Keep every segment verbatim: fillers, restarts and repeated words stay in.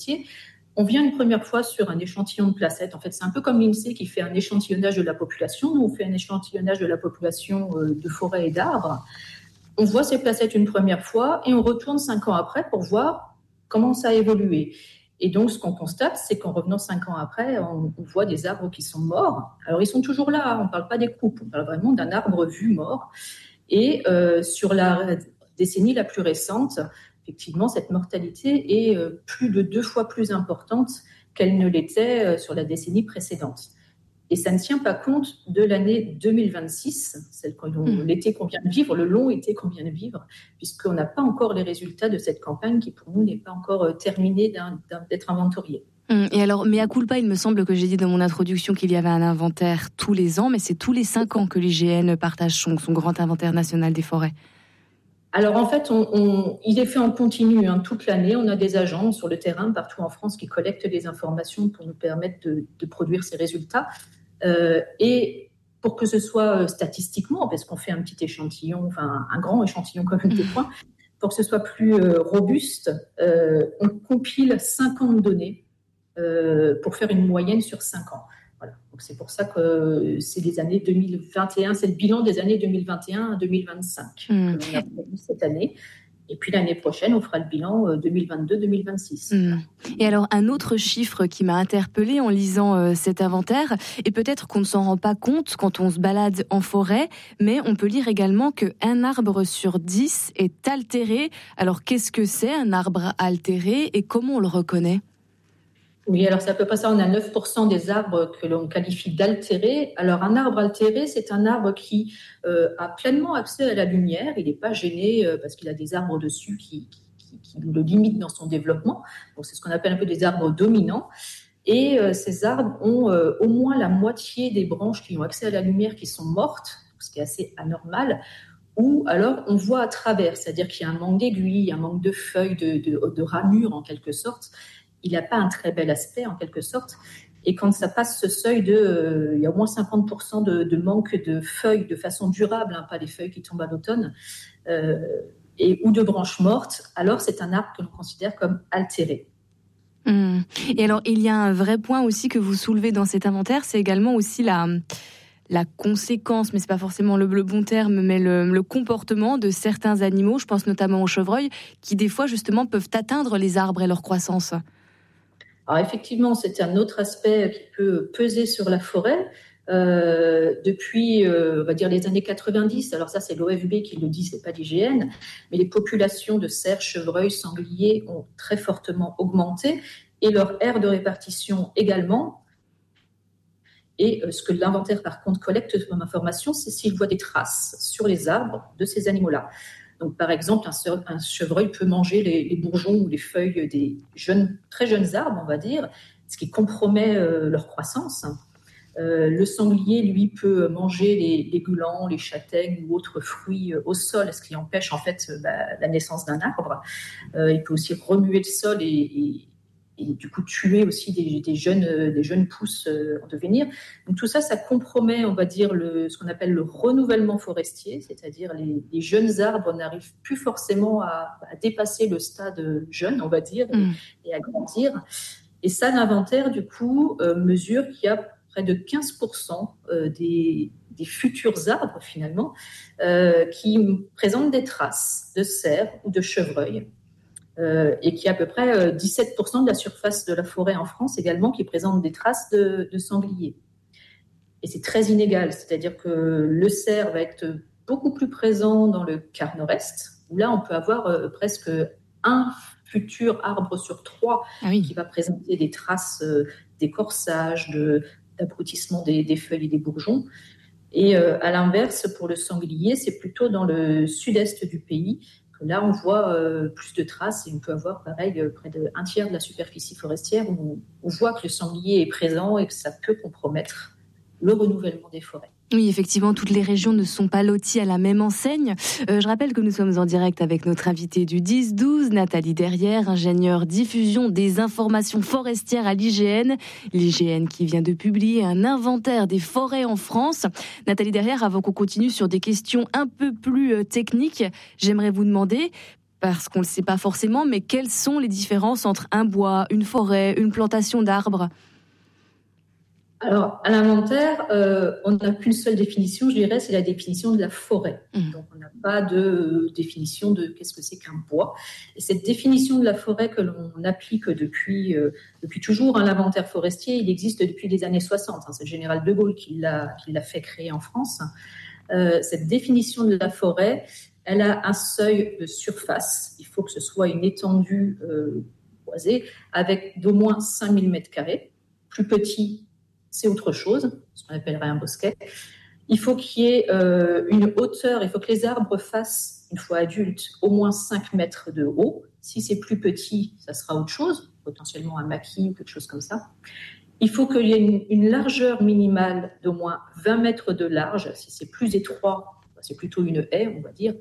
On vient une première fois sur un échantillon de placettes. En fait, c'est un peu comme l'INSEE qui fait un échantillonnage de la population. Nous, on fait un échantillonnage de la population de forêts et d'arbres. On voit ces placettes une première fois et on retourne cinq ans après pour voir comment ça a évolué. Et donc, ce qu'on constate, c'est qu'en revenant cinq ans après, on, on voit des arbres qui sont morts. Alors, ils sont toujours là, on ne parle pas des coupes, on parle vraiment d'un arbre vu mort. Et euh, sur la décennie la plus récente, effectivement, cette mortalité est euh, plus de deux fois plus importante qu'elle ne l'était euh, sur la décennie précédente. Et ça ne tient pas compte de l'année deux mille vingt-six, celle qu'on, mmh. l'été qu'on vient de vivre, le long été qu'on vient de vivre, puisqu'on n'a pas encore les résultats de cette campagne qui, pour nous, n'est pas encore terminée d'un, d'un, d'être inventoriée. Mmh. Et alors, mea culpa, il me semble que j'ai dit dans mon introduction qu'il y avait un inventaire tous les ans, mais c'est tous les cinq ans que l'I G N partage son, son grand inventaire national des forêts. Alors en fait, on, on, il est fait en continu hein, toute l'année. On a des agents sur le terrain partout en France qui collectent des informations pour nous permettre de, de produire ces résultats. Euh, et pour que ce soit euh, statistiquement, parce qu'on fait un petit échantillon, enfin un grand échantillon comme des points, pour que ce soit plus euh, robuste, euh, on compile cinquante données euh, pour faire une moyenne sur cinq ans. Voilà. Donc c'est pour ça que c'est les années deux mille vingt et un, c'est le bilan des années deux mille vingt et un à deux mille vingt-cinq mmh. que l'on a produit cette année. Et puis l'année prochaine, on fera le bilan deux mille vingt-deux deux mille vingt-six. Mmh. Et alors, un autre chiffre qui m'a interpellée en lisant euh, cet inventaire, et peut-être qu'on ne s'en rend pas compte quand on se balade en forêt, mais on peut lire également qu'un arbre sur dix est altéré. Alors, qu'est-ce que c'est un arbre altéré et comment on le reconnaît ? Oui, alors c'est à peu près ça. On a neuf pour cent des arbres que l'on qualifie d'altérés. Alors un arbre altéré, c'est un arbre qui euh, a pleinement accès à la lumière. Il n'est pas gêné euh, parce qu'il a des arbres dessus qui, qui, qui le limitent dans son développement. Donc c'est ce qu'on appelle un peu des arbres dominants. Et euh, ces arbres ont euh, au moins la moitié des branches qui ont accès à la lumière qui sont mortes, ce qui est assez anormal. Ou alors on voit à travers, c'est-à-dire qu'il y a un manque d'aiguilles, un manque de feuilles, de, de, de ramures en quelque sorte. Il n'a pas un très bel aspect, en quelque sorte. Et quand ça passe ce seuil de... Euh, il y a au moins cinquante pour cent de, de manque de feuilles de façon durable, hein, pas les feuilles qui tombent à l'automne, euh, et, ou de branches mortes, alors c'est un arbre que l'on considère comme altéré. Mmh. Et alors, il y a un vrai point aussi que vous soulevez dans cet inventaire, c'est également aussi la... la conséquence, mais c'est pas forcément le, le bon terme, mais le, le comportement de certains animaux, je pense notamment aux chevreuils, qui des fois justement peuvent atteindre les arbres et leur croissance. Alors effectivement, c'est un autre aspect qui peut peser sur la forêt. Euh, depuis, euh, on va dire, les années quatre-vingt-dix, alors ça c'est l'O F B qui le dit, c'est pas l'I G N, mais les populations de cerfs, chevreuils, sangliers ont très fortement augmenté et leur aire de répartition également. Et ce que l'inventaire, par contre, collecte comme information, c'est s'il voit des traces sur les arbres de ces animaux-là. Donc, par exemple, un chevreuil peut manger les, les bourgeons ou les feuilles des jeunes, très jeunes arbres, on va dire, ce qui compromet euh, leur croissance. Euh, le sanglier, lui, peut manger les, les glands, les châtaignes ou autres fruits euh, au sol, ce qui empêche en fait bah, la naissance d'un arbre. Euh, il peut aussi remuer le sol et, et et du coup tuer aussi des, des, jeunes, des jeunes pousses en devenir. Donc tout ça, ça compromet, on va dire, le, ce qu'on appelle le renouvellement forestier, c'est-à-dire les, les jeunes arbres n'arrivent plus forcément à, à dépasser le stade jeune, on va dire, mmh. et, et à grandir. Et ça, l'inventaire, du coup, euh, mesure qu'il y a près de quinze pour cent euh, des, des futurs arbres, finalement, euh, qui présentent des traces de cerfs ou de chevreuils. Euh, et qui est à peu près euh, dix-sept pour cent de la surface de la forêt en France également qui présente des traces de, de sangliers. Et c'est très inégal, c'est-à-dire que le cerf va être beaucoup plus présent dans le quart nord-est, où là on peut avoir euh, presque un futur arbre sur trois ah oui. qui va présenter des traces euh, d'écorçage, de, d'abrutissement des, des feuilles et des bourgeons. Et euh, à l'inverse, pour le sanglier, c'est plutôt dans le sud-est du pays. Là, on voit euh, plus de traces et on peut avoir, pareil, euh, près d'un tiers de la superficie forestière où on voit que le sanglier est présent et que ça peut compromettre le renouvellement des forêts. Oui, effectivement, toutes les régions ne sont pas loties à la même enseigne. Euh, je rappelle que nous sommes en direct avec notre invitée du dix douze, Nathalie Derrière, ingénieure diffusion des informations forestières à l'I G N. L'I G N qui vient de publier un inventaire des forêts en France. Nathalie Derrière, avant qu'on continue sur des questions un peu plus techniques, j'aimerais vous demander, parce qu'on ne le sait pas forcément, mais quelles sont les différences entre un bois, une forêt, une plantation d'arbres ? Alors, à l'inventaire, euh, on n'a qu'une seule définition, je dirais, c'est la définition de la forêt. Mmh. Donc, on n'a pas de euh, définition de qu'est-ce que c'est qu'un bois. Et cette définition de la forêt que l'on applique depuis, euh, depuis toujours, hein, l'inventaire forestier, il existe depuis les années soixante. Hein, c'est le général de Gaulle qui l'a, qui l'a fait créer en France. Euh, cette définition de la forêt, elle a un seuil de surface. Il faut que ce soit une étendue euh, boisée avec d'au moins cinq mille mètres carrés. Plus petit, c'est autre chose, ce qu'on appellerait un bosquet. Il faut qu'il y ait euh, une hauteur, il faut que les arbres fassent, une fois adultes, au moins cinq mètres de haut. Si c'est plus petit, ça sera autre chose, potentiellement un maquis ou quelque chose comme ça. Il faut qu'il y ait une, une largeur minimale d'au moins vingt mètres de large. Si c'est plus étroit, c'est plutôt une haie, on va dire.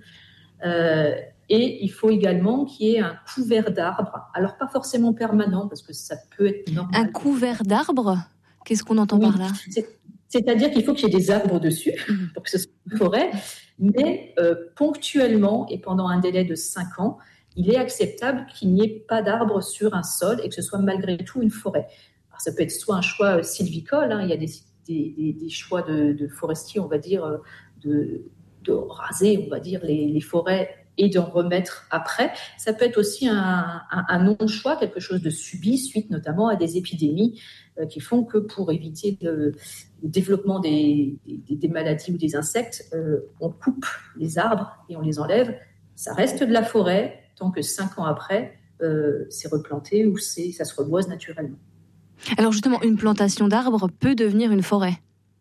Euh, et il faut également qu'il y ait un couvert d'arbres. Alors, pas forcément permanent, parce que ça peut être normal. Un couvert d'arbres ? Qu'est-ce qu'on entend oui, par là ? c'est, C'est-à-dire qu'il faut qu'il y ait des arbres dessus pour que ce soit une forêt, mais euh, ponctuellement et pendant un délai de cinq ans, il est acceptable qu'il n'y ait pas d'arbres sur un sol et que ce soit malgré tout une forêt. Alors, ça peut être soit un choix sylvicole, hein, il y a des, des, des, des choix de, de forestiers, on va dire, de, de raser, on va dire, les, les forêts et d'en remettre après. Ça peut être aussi un, un, un non-choix, quelque chose de subi, suite notamment à des épidémies euh, qui font que pour éviter le, le développement des, des, des maladies ou des insectes, euh, on coupe les arbres et on les enlève. Ça reste de la forêt tant que cinq ans après, euh, c'est replanté ou c'est, ça se reboise naturellement. Alors justement, une plantation d'arbres peut devenir une forêt ?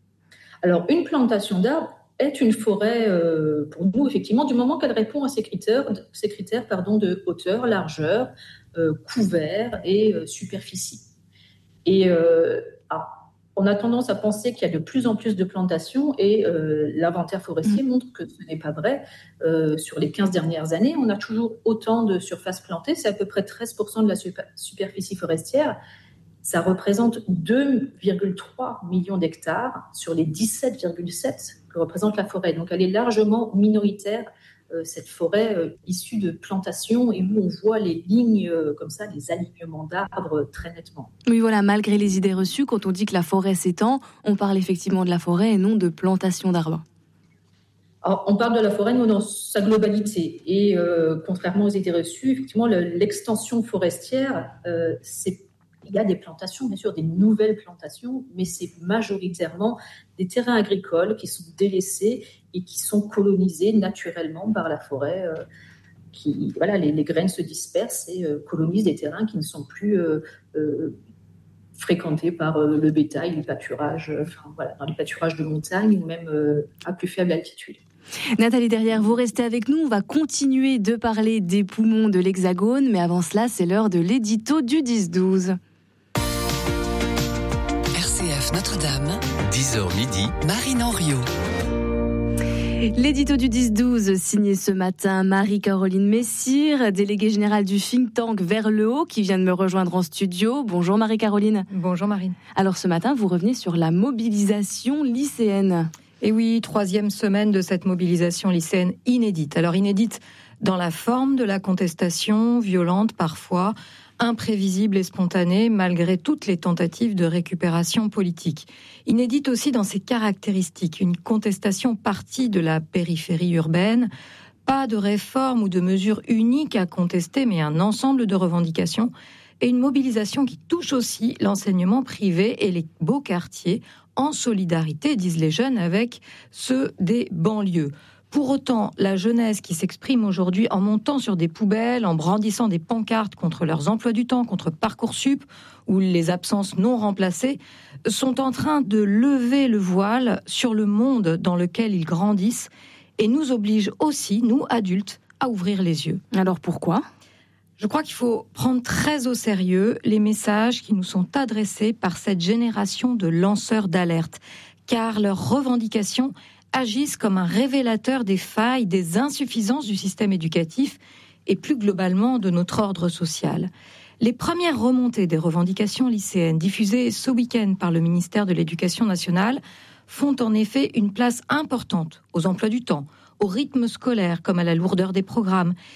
Alors, une plantation d'arbres est une forêt euh, pour nous, effectivement, du moment qu'elle répond à ces critères, ces critères pardon, de hauteur, largeur, euh, couvert et euh, superficie. Et euh, alors, on a tendance à penser qu'il y a de plus en plus de plantations et euh, l'inventaire forestier mmh. montre que ce n'est pas vrai. Euh, sur les quinze dernières années, on a toujours autant de surfaces plantées, c'est à peu près treize pour cent de la super- superficie forestière. Ça représente deux virgule trois millions d'hectares sur les dix-sept virgule sept que représente la forêt. Donc, elle est largement minoritaire, euh, cette forêt euh, issue de plantations et où on voit les lignes euh, comme ça, les alignements d'arbres très nettement. Oui, voilà, malgré les idées reçues, quand on dit que la forêt s'étend, on parle effectivement de la forêt et non de plantation d'arbres. Alors, on parle de la forêt, nous, dans sa globalité. Et euh, contrairement aux idées reçues, effectivement, le, l'extension forestière, euh, c'est il y a des plantations, bien sûr, des nouvelles plantations, mais c'est majoritairement des terrains agricoles qui sont délaissés et qui sont colonisés naturellement par la forêt. Euh, qui, voilà, les, les graines se dispersent et euh, colonisent des terrains qui ne sont plus euh, euh, fréquentés par euh, le bétail, les pâturages, euh, enfin, voilà, dans les pâturages de montagne ou même euh, à plus faible altitude. Nathalie Derrière, vous restez avec nous. On va continuer de parler des poumons de l'Hexagone, mais avant cela, c'est l'heure de l'édito du dix douze. Notre-Dame, dix heures midi, Marine Henriot. L'édito du dix douze, signé ce matin Marie-Caroline Messire, déléguée générale du think tank Vers le Haut, qui vient de me rejoindre en studio. Bonjour Marie-Caroline. Bonjour Marine. Alors ce matin, vous revenez sur la mobilisation lycéenne. Et oui, troisième semaine de cette mobilisation lycéenne inédite. Alors inédite dans la forme de la contestation, violente parfois, imprévisible et spontanée, malgré toutes les tentatives de récupération politique. Inédite aussi dans ses caractéristiques, une contestation partie de la périphérie urbaine, pas de réforme ou de mesures uniques à contester, mais un ensemble de revendications, et une mobilisation qui touche aussi l'enseignement privé et les beaux quartiers, en solidarité, disent les jeunes, avec ceux des banlieues. Pour autant, la jeunesse qui s'exprime aujourd'hui en montant sur des poubelles, en brandissant des pancartes contre leurs emplois du temps, contre Parcoursup ou les absences non remplacées, sont en train de lever le voile sur le monde dans lequel ils grandissent et nous obligent aussi, nous adultes, à ouvrir les yeux. Alors pourquoi ? Je crois qu'il faut prendre très au sérieux les messages qui nous sont adressés par cette génération de lanceurs d'alerte, car leurs revendications agissent comme un révélateur des failles, des insuffisances du système éducatif et plus globalement de notre ordre social. Les premières remontées des revendications lycéennes diffusées ce week-end par le ministère de l'Éducation nationale font en effet une place importante aux emplois du temps, au rythme scolaire comme à la lourdeur des programmes,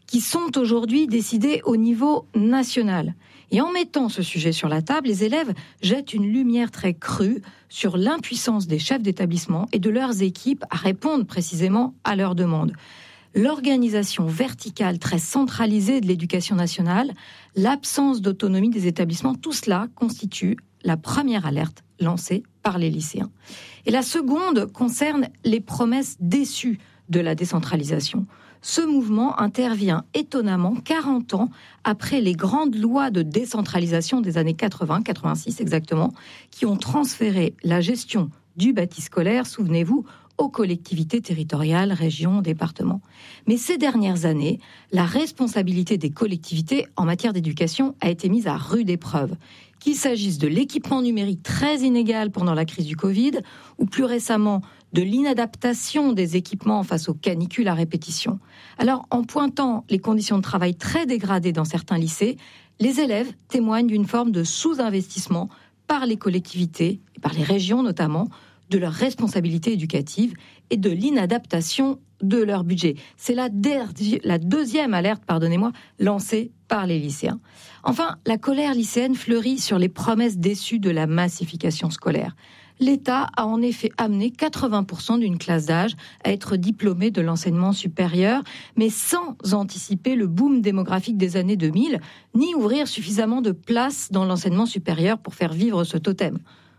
qui sont aujourd'hui décidées au niveau national. Et en mettant ce sujet sur la table, les élèves jettent une lumière très crue sur l'impuissance des chefs d'établissement et de leurs équipes à répondre précisément à leurs demandes. L'organisation verticale très centralisée de l'éducation nationale, l'absence d'autonomie des établissements, tout cela constitue la première alerte lancée par les lycéens. Et la seconde concerne les promesses déçues de la décentralisation. Ce mouvement intervient étonnamment quarante ans après les grandes lois de décentralisation des années quatre-vingts, quatre-vingt-six exactement, qui ont transféré la gestion du bâti scolaire, souvenez-vous, aux collectivités territoriales, régions, départements. Mais ces dernières années, la responsabilité des collectivités en matière d'éducation a été mise à rude épreuve. Qu'il s'agisse de l'équipement numérique très inégal pendant la crise du Covid, ou plus récemment de l'inadaptation des équipements face aux canicules à répétition. Alors, en pointant les conditions de travail très dégradées dans certains lycées, les élèves témoignent d'une forme de sous-investissement par les collectivités, et par les régions notamment, de leur responsabilité éducative et de l'inadaptation de leur budget. C'est la, der- la deuxième alerte, pardonnez-moi, lancée par les lycéens. Enfin, la colère lycéenne fleurit sur les promesses déçues de la massification scolaire. L'État a en effet amené quatre-vingts pour cent d'une classe d'âge à être diplômée de l'enseignement supérieur, mais sans anticiper le boom démographique des années deux mille, ni ouvrir suffisamment de places dans l'enseignement supérieur pour faire vivre ce totem.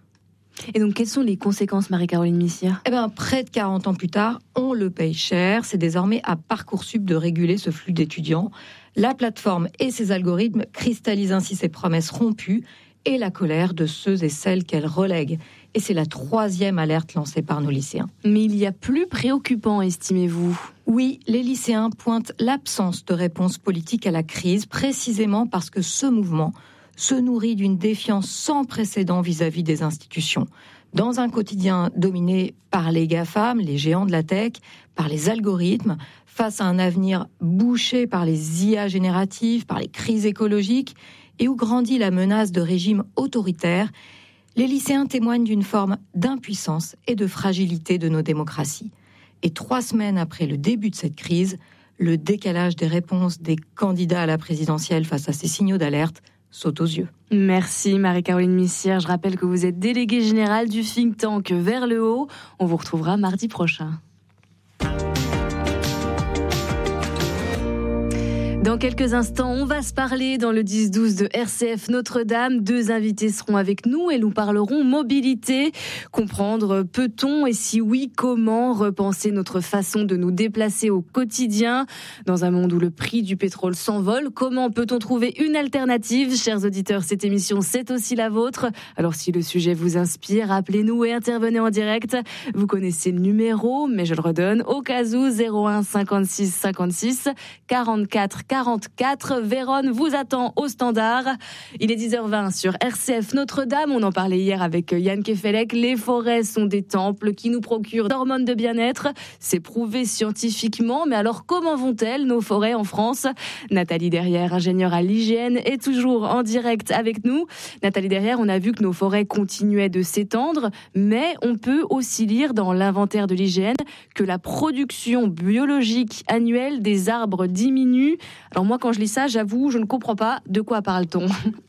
Et donc, quelles sont les conséquences, Marie-Caroline Missire ? Eh bien, près de quarante ans plus tard, on le paye cher. C'est désormais à Parcoursup de réguler ce flux d'étudiants. La plateforme et ses algorithmes cristallisent ainsi ses promesses rompues et la colère de ceux et celles qu'elle relègue. Et c'est la troisième alerte lancée par nos lycéens. Mais il y a plus préoccupant, estimez-vous ? Oui, les lycéens pointent l'absence de réponse politique à la crise, précisément parce que ce mouvement se nourrit d'une défiance sans précédent vis-à-vis des institutions. Dans un quotidien dominé par les GAFAM, les géants de la tech, par les algorithmes, face à un avenir bouché par les I A génératives, par les crises écologiques, et où grandit la menace de régimes autoritaires, les lycéens témoignent d'une forme d'impuissance et de fragilité de nos démocraties. Et trois semaines après le début de cette crise, le décalage des réponses des candidats à la présidentielle face à ces signaux d'alerte saute aux yeux. Merci Marie-Caroline Missire. Je rappelle que vous êtes déléguée générale du think tank Vers le Haut. On vous retrouvera mardi prochain. Dans quelques instants, on va se parler dans le dix douze de R C F Notre-Dame. Deux invités seront avec nous et nous parlerons mobilité. Comprendre, peut-on et si oui, comment repenser notre façon de nous déplacer au quotidien dans un monde où le prix du pétrole s'envole? Comment peut-on trouver une alternative? Chers auditeurs, cette émission, c'est aussi la vôtre. Alors si le sujet vous inspire, appelez-nous et intervenez en direct. Vous connaissez le numéro, mais je le redonne au cas où, zéro un cinquante-six cinquante-six quarante-quatre quarante-quatre. Véronne vous attend au standard. Il est dix heures vingt sur R C F Notre-Dame. On en parlait hier avec Yann Kefelec. Les forêts sont des temples qui nous procurent d'hormones de bien-être. C'est prouvé scientifiquement. Mais alors, comment vont-elles, nos forêts en France? Nathalie Derrière, ingénieure à l'I G N, est toujours en direct avec nous. Nathalie Derrière, on a vu que nos forêts continuaient de s'étendre, mais on peut aussi lire dans l'inventaire de l'I G N que la production biologique annuelle des arbres diminue. Alors moi, quand je lis ça, j'avoue, je ne comprends pas de quoi parle-t-on.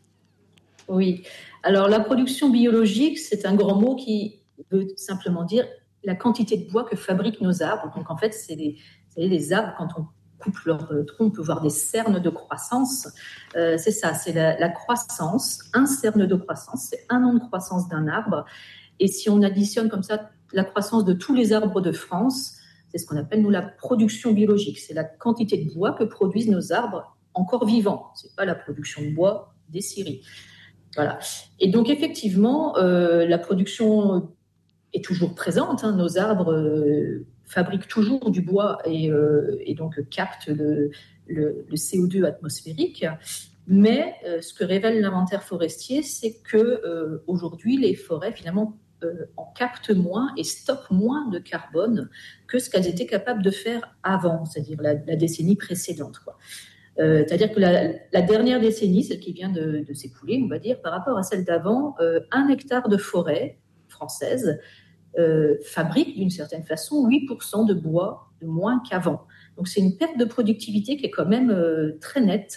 Oui, alors la production biologique, c'est un grand mot qui veut simplement dire la quantité de bois que fabriquent nos arbres. Donc en fait, c'est les, c'est les arbres, quand on coupe leur tronc, on peut voir des cernes de croissance. Euh, c'est ça, c'est la, la croissance. Un cerne de croissance, c'est un an de croissance d'un arbre. Et si on additionne comme ça la croissance de tous les arbres de France, c'est ce qu'on appelle, nous, la production biologique. C'est la quantité de bois que produisent nos arbres encore vivants. Ce n'est pas la production de bois des scieries. Voilà. Et donc, effectivement, euh, la production est toujours présente. Hein. Nos arbres euh, fabriquent toujours du bois et, euh, et donc captent le, le, le C O deux atmosphérique. Mais euh, ce que révèle l'inventaire forestier, c'est que euh, aujourd'hui, les forêts, finalement, Euh, en captent moins et stockent moins de carbone que ce qu'elles étaient capables de faire avant, c'est-à-dire la, la décennie précédente, quoi. Euh, c'est-à-dire que la, la dernière décennie, celle qui vient de, de s'écouler, on va dire, par rapport à celle d'avant, euh, un hectare de forêt française euh, fabrique d'une certaine façon huit pour cent de bois de moins qu'avant. Donc c'est une perte de productivité qui est quand même euh, très nette.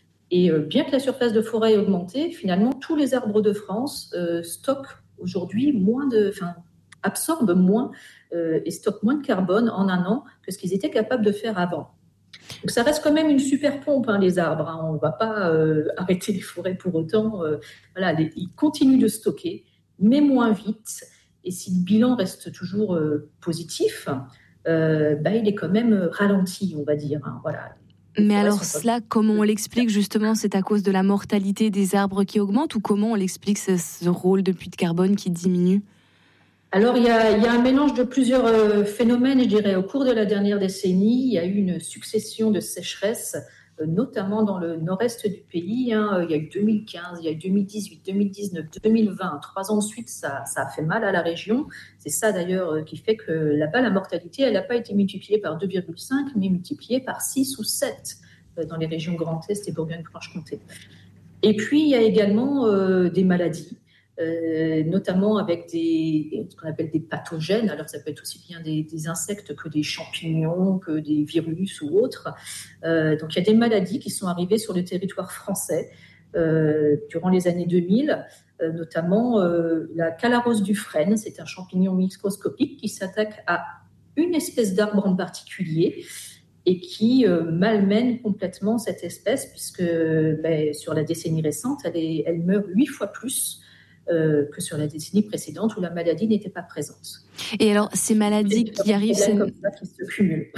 Et euh, bien que la surface de forêt ait augmenté, finalement, tous les arbres de France euh, stockent aujourd'hui moins de, enfin, absorbent moins euh, et stockent moins de carbone en un an que ce qu'ils étaient capables de faire avant. Donc ça reste quand même une super pompe, hein, les arbres. Hein. On ne va pas euh, arrêter les forêts pour autant. Euh, voilà, les, ils continuent de stocker, mais moins vite. Et si le bilan reste toujours euh, positif, euh, bah, il est quand même ralenti, on va dire. Hein, voilà. Mais alors cela, comment on l'explique justement? C'est à cause de la mortalité des arbres qui augmente, ou comment on l'explique, ce, ce rôle de puits de carbone qui diminue? Alors, il y, a, il y a un mélange de plusieurs euh, phénomènes, je dirais. Au cours de la dernière décennie, il y a eu une succession de sécheresses, euh, notamment dans le nord-est du pays. Hein. Il y a eu deux mille quinze, il y a eu deux mille dix-huit, deux mille dix-neuf, deux mille vingt. Trois ans de suite, ça, ça a fait mal à la région. C'est ça, d'ailleurs, euh, qui fait que là-bas, la mortalité, elle n'a pas été multipliée par deux virgule cinq, mais multipliée par six ou sept euh, dans les régions Grand Est et Bourgogne-Franche-Comté. Et puis, il y a également euh, des maladies. Euh, notamment avec des, ce qu'on appelle des pathogènes. Alors, ça peut être aussi bien des, des insectes que des champignons, que des virus ou autres. Euh, donc, il y a des maladies qui sont arrivées sur le territoire français euh, durant les années deux mille, euh, notamment euh, la calarose du frêne. C'est un champignon microscopique qui s'attaque à une espèce d'arbre en particulier et qui euh, malmène complètement cette espèce, puisque ben, sur la décennie récente, elle, est, elle meurt huit fois plus Euh, que sur la décennie précédente où la maladie n'était pas présente. Et alors, ces maladies qui arrivent... C'est... Comme ça qui se cumulent.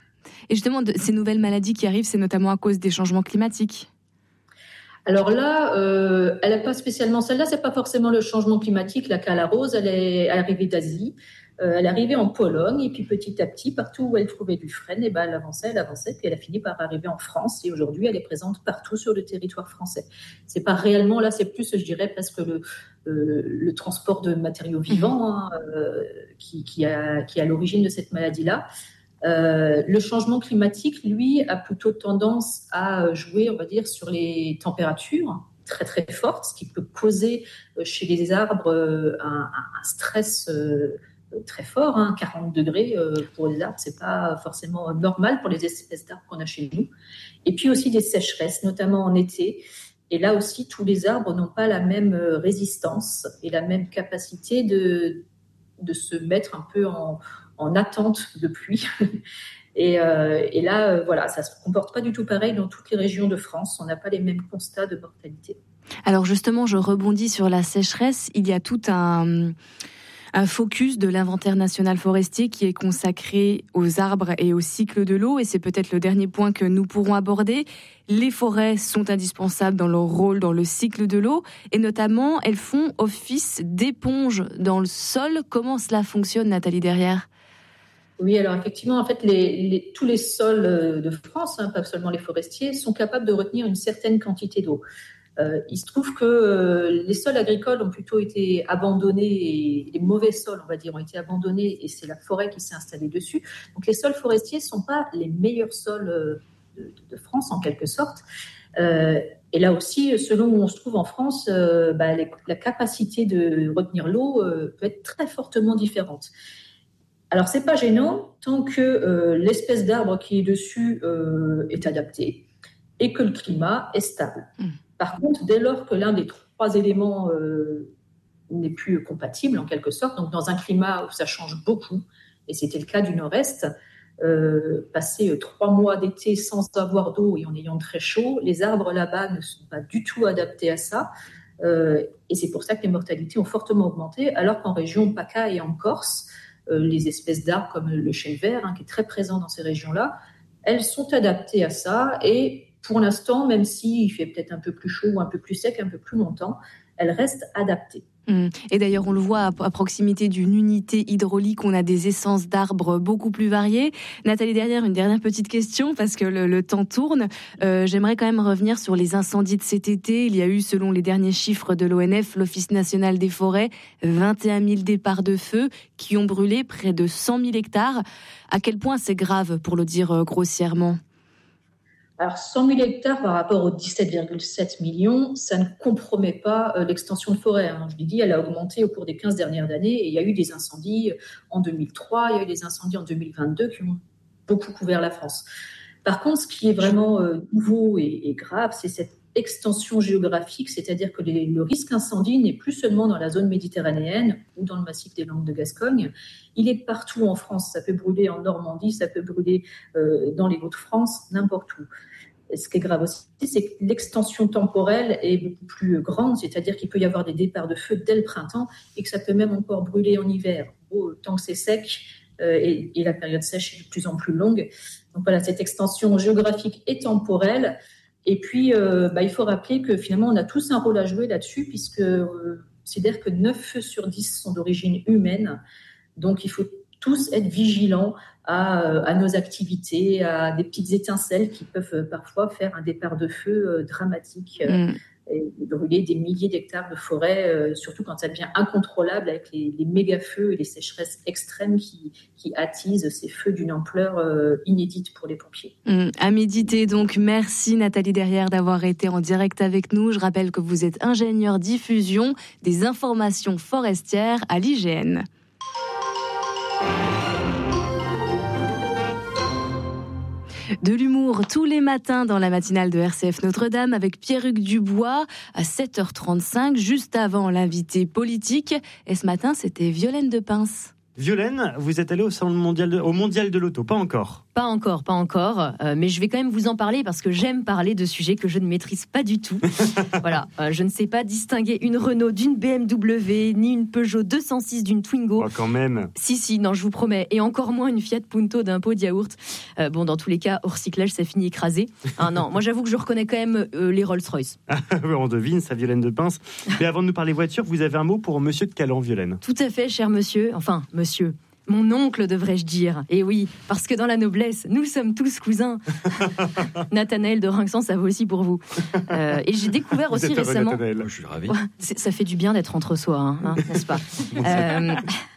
Et justement, de, ces nouvelles maladies qui arrivent, c'est notamment à cause des changements climatiques? Alors là, euh, elle n'a pas spécialement... Celle-là, ce n'est pas forcément le changement climatique. La calarose, elle est arrivée d'Asie. Euh, elle est arrivée en Pologne, et puis petit à petit, partout où elle trouvait du frêne, et ben, elle avançait, elle avançait, puis elle a fini par arriver en France, et aujourd'hui, elle est présente partout sur le territoire français. C'est pas réellement, là, c'est plus, je dirais, presque le, euh, le transport de matériaux vivants hein, euh, qui, qui, a, qui est à l'origine de cette maladie-là. Euh, le changement climatique, lui, a plutôt tendance à jouer, on va dire, sur les températures très très fortes, ce qui peut causer chez les arbres un, un stress euh, très fort, hein, quarante degrés euh, pour les arbres, c'est pas forcément normal pour les espèces d'arbres qu'on a chez nous. Et puis aussi des sécheresses, notamment en été. Et là aussi, tous les arbres n'ont pas la même résistance et la même capacité de, de se mettre un peu en, en attente de pluie. Et, euh, et là, euh, voilà, ça se comporte pas du tout pareil dans toutes les régions de France. On n'a pas les mêmes constats de mortalité. Alors justement, je rebondis sur la sécheresse. Il y a tout un... un focus de l'inventaire national forestier qui est consacré aux arbres et au cycle de l'eau. Et c'est peut-être le dernier point que nous pourrons aborder. Les forêts sont indispensables dans leur rôle dans le cycle de l'eau. Et notamment, elles font office d'éponge dans le sol. Comment cela fonctionne, Nathalie Derrière ? Oui, alors effectivement, en fait, les, les, tous les sols de France, hein, pas seulement les forestiers, sont capables de retenir une certaine quantité d'eau. Euh, il se trouve que euh, les sols agricoles ont plutôt été abandonnés, et les mauvais sols, on va dire, ont été abandonnés, et c'est la forêt qui s'est installée dessus. Donc les sols forestiers ne sont pas les meilleurs sols de, de France, en quelque sorte. Euh, et là aussi, selon où on se trouve en France, euh, bah, les, la capacité de retenir l'eau euh, peut être très fortement différente. Alors, ce n'est pas gênant tant que euh, l'espèce d'arbre qui est dessus euh, est adaptée et que le climat est stable. Mmh. Par contre, dès lors que l'un des trois éléments euh, n'est plus compatible, en quelque sorte, donc dans un climat où ça change beaucoup, et c'était le cas du Nord-Est, euh, passer trois mois d'été sans avoir d'eau et en ayant très chaud, les arbres là-bas ne sont pas du tout adaptés à ça. Euh, et c'est pour ça que les mortalités ont fortement augmenté, alors qu'en région PACA et en Corse, euh, les espèces d'arbres comme le chêne vert, hein, qui est très présent dans ces régions-là, elles sont adaptées à ça. Et pour l'instant, même s'il fait peut-être un peu plus chaud, un peu plus sec, un peu plus longtemps, elles restent adaptées. Et d'ailleurs, on le voit à proximité d'une unité hydraulique, on a des essences d'arbres beaucoup plus variées. Nathalie Derrière, une dernière petite question, parce que le, le temps tourne. Euh, j'aimerais quand même revenir sur les incendies de cet été. Il y a eu, selon les derniers chiffres de l'O N F, l'Office national des forêts, vingt et un mille départs de feu qui ont brûlé près de cent mille hectares. À quel point c'est grave, pour le dire grossièrement ? Alors, cent mille hectares par rapport aux dix-sept virgule sept millions, ça ne compromet pas euh, l'extension de forêt. Hein. Je l'ai dit, elle a augmenté au cours des quinze dernières années et il y a eu des incendies en deux mille trois, il y a eu des incendies en deux mille vingt-deux qui ont beaucoup couvert la France. Par contre, ce qui est vraiment euh, nouveau et, et grave, c'est cette extension géographique, c'est-à-dire que les, le risque incendie n'est plus seulement dans la zone méditerranéenne ou dans le massif des Landes de Gascogne, il est partout en France. Ça peut brûler en Normandie, ça peut brûler euh, dans les Hauts-de-France, n'importe où. Et ce qui est grave aussi, c'est que l'extension temporelle est beaucoup plus grande, c'est-à-dire qu'il peut y avoir des départs de feu dès le printemps et que ça peut même encore brûler en hiver. Bon, tant que c'est sec euh, et, et la période sèche est de plus en plus longue. Donc voilà, cette extension géographique et temporelle. Et puis, euh, bah, il faut rappeler que finalement, on a tous un rôle à jouer là-dessus, puisque euh, c'est-à-dire que neuf feux sur dix sont d'origine humaine. Donc, il faut tous être vigilants à, à nos activités, à des petites étincelles qui peuvent parfois faire un départ de feu euh, dramatique euh, mmh. et brûler des milliers d'hectares de forêt, euh, surtout quand ça devient incontrôlable avec les, les méga-feux et les sécheresses extrêmes qui, qui attisent ces feux d'une ampleur euh, inédite pour les pompiers. Mmh, à méditer donc. Merci Nathalie Derrière d'avoir été en direct avec nous. Je rappelle que vous êtes ingénieure diffusion des informations forestières à l'I G N. De l'humour tous les matins dans la matinale de R C F Notre-Dame avec Pierre-Hugues Dubois à sept heures trente-cinq, juste avant l'invité politique. Et ce matin, c'était Violaine Depince. Violaine, vous êtes allée au salon mondial de, au mondial de l'auto, pas encore. Pas encore, pas encore, euh, mais je vais quand même vous en parler parce que j'aime parler de sujets que je ne maîtrise pas du tout. Voilà, euh, je ne sais pas distinguer une Renault d'une B M W, ni une Peugeot deux cent six d'une Twingo. Oh, quand même. Si, si, non, je vous promets, et encore moins une Fiat Punto d'un pot de yaourt. Euh, bon, dans tous les cas, au recyclage, ça finit écrasé. Ah non, moi j'avoue que je reconnais quand même euh, les Rolls-Royce. On devine, ça, Violaine Depince. Mais avant de nous parler voiture, vous avez un mot pour Monsieur de Calan, Violaine. Tout à fait, cher monsieur, enfin, monsieur. Mon oncle, devrais-je dire. Et oui, parce que dans la noblesse, nous sommes tous cousins. Nathanaël de Rinxan, ça vaut aussi pour vous. Euh, et j'ai découvert vous aussi récemment... Nathanaël. Je suis ravi. Ouais, ça fait du bien d'être entre soi, hein, hein, n'est-ce pas? euh,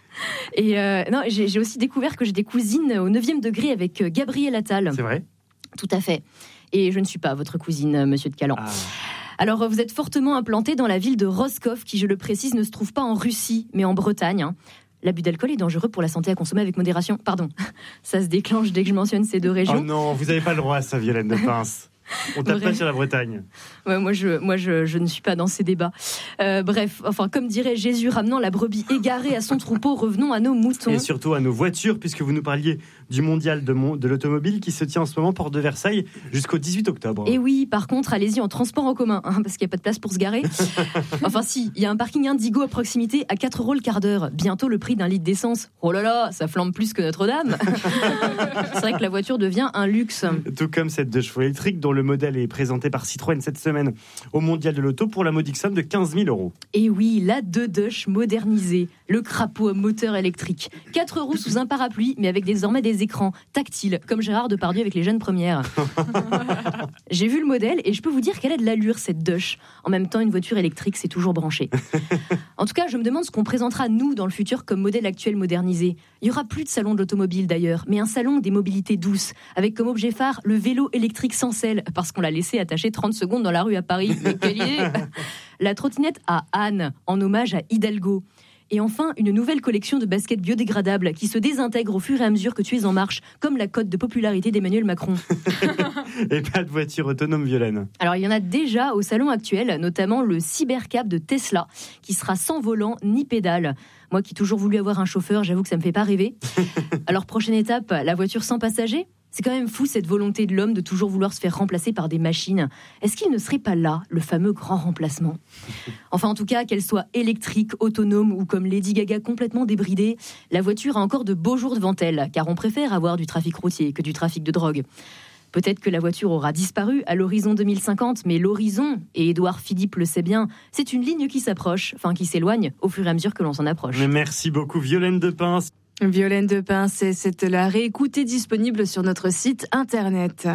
Et euh, non, j'ai, j'ai aussi découvert que j'ai des cousines au neuvième degré avec Gabriel Attal. C'est vrai? Tout à fait. Et je ne suis pas votre cousine, monsieur de Calan. Ah. Alors, vous êtes fortement implanté dans la ville de Roscoff, qui, je le précise, ne se trouve pas en Russie, mais en Bretagne, hein. L'abus d'alcool est dangereux pour la santé, à consommer avec modération. Pardon, ça se déclenche dès que je mentionne ces deux régions. Oh non, vous n'avez pas le droit à ça, Violaine Depince. On tape pas sur la Bretagne. Ouais, moi, je, moi je, je ne suis pas dans ces débats. Euh, bref, enfin, comme dirait Jésus, ramenant la brebis égarée à son troupeau, revenons à nos moutons. Et surtout à nos voitures, puisque vous nous parliez du mondial de, mon, de l'automobile qui se tient en ce moment porte de Versailles jusqu'au dix-huit octobre. Et oui, par contre, allez-y en transport en commun, hein, parce qu'il n'y a pas de place pour se garer. Enfin si, il y a un parking Indigo à proximité à quatre euros le quart d'heure. Bientôt le prix d'un litre d'essence. Oh là là, ça flambe plus que Notre-Dame. C'est vrai que la voiture devient un luxe. Tout comme cette deux chevaux électrique dont le modèle est présenté par Citroën cette semaine au mondial de l'auto pour la modique somme de quinze mille euros. Et oui, la deux Dush modernisée, le crapaud à moteur électrique. Quatre roues sous un parapluie, mais avec désormais des écrans tactiles, comme Gérard Depardieu avec les jeunes premières. J'ai vu le modèle et je peux vous dire qu'elle a de l'allure, cette Dush. En même temps, une voiture électrique, c'est toujours branché. En tout cas, je me demande ce qu'on présentera, nous, dans le futur, comme modèle actuel modernisé. Il n'y aura plus de salon de l'automobile, d'ailleurs, mais un salon des mobilités douces, avec comme objet phare le vélo électrique sans selle, parce qu'on l'a laissé attaché trente secondes dans la rue à Paris. Mais quelle idée! La trottinette à Anne, en hommage à Hidalgo. Et enfin, une nouvelle collection de baskets biodégradables qui se désintègrent au fur et à mesure que tu es en marche, comme la cote de popularité d'Emmanuel Macron. Et pas de voiture autonome, Violaine. Alors, il y en a déjà au salon actuel, notamment le Cybercab de Tesla, qui sera sans volant ni pédale. Moi qui ai toujours voulu avoir un chauffeur, j'avoue que ça me fait pas rêver. Alors, prochaine étape, la voiture sans passager ? C'est quand même fou cette volonté de l'homme de toujours vouloir se faire remplacer par des machines. Est-ce qu'il ne serait pas là, le fameux grand remplacement ? Enfin, en tout cas, qu'elle soit électrique, autonome ou comme Lady Gaga complètement débridée, la voiture a encore de beaux jours devant elle, car on préfère avoir du trafic routier que du trafic de drogue. Peut-être que la voiture aura disparu à l'horizon deux mille cinquante, mais l'horizon, et Édouard Philippe le sait bien, c'est une ligne qui s'approche, enfin qui s'éloigne au fur et à mesure que l'on s'en approche. Mais merci beaucoup, Violaine Depince. Violaine Depince, c'est la réécoutée disponible sur notre site internet.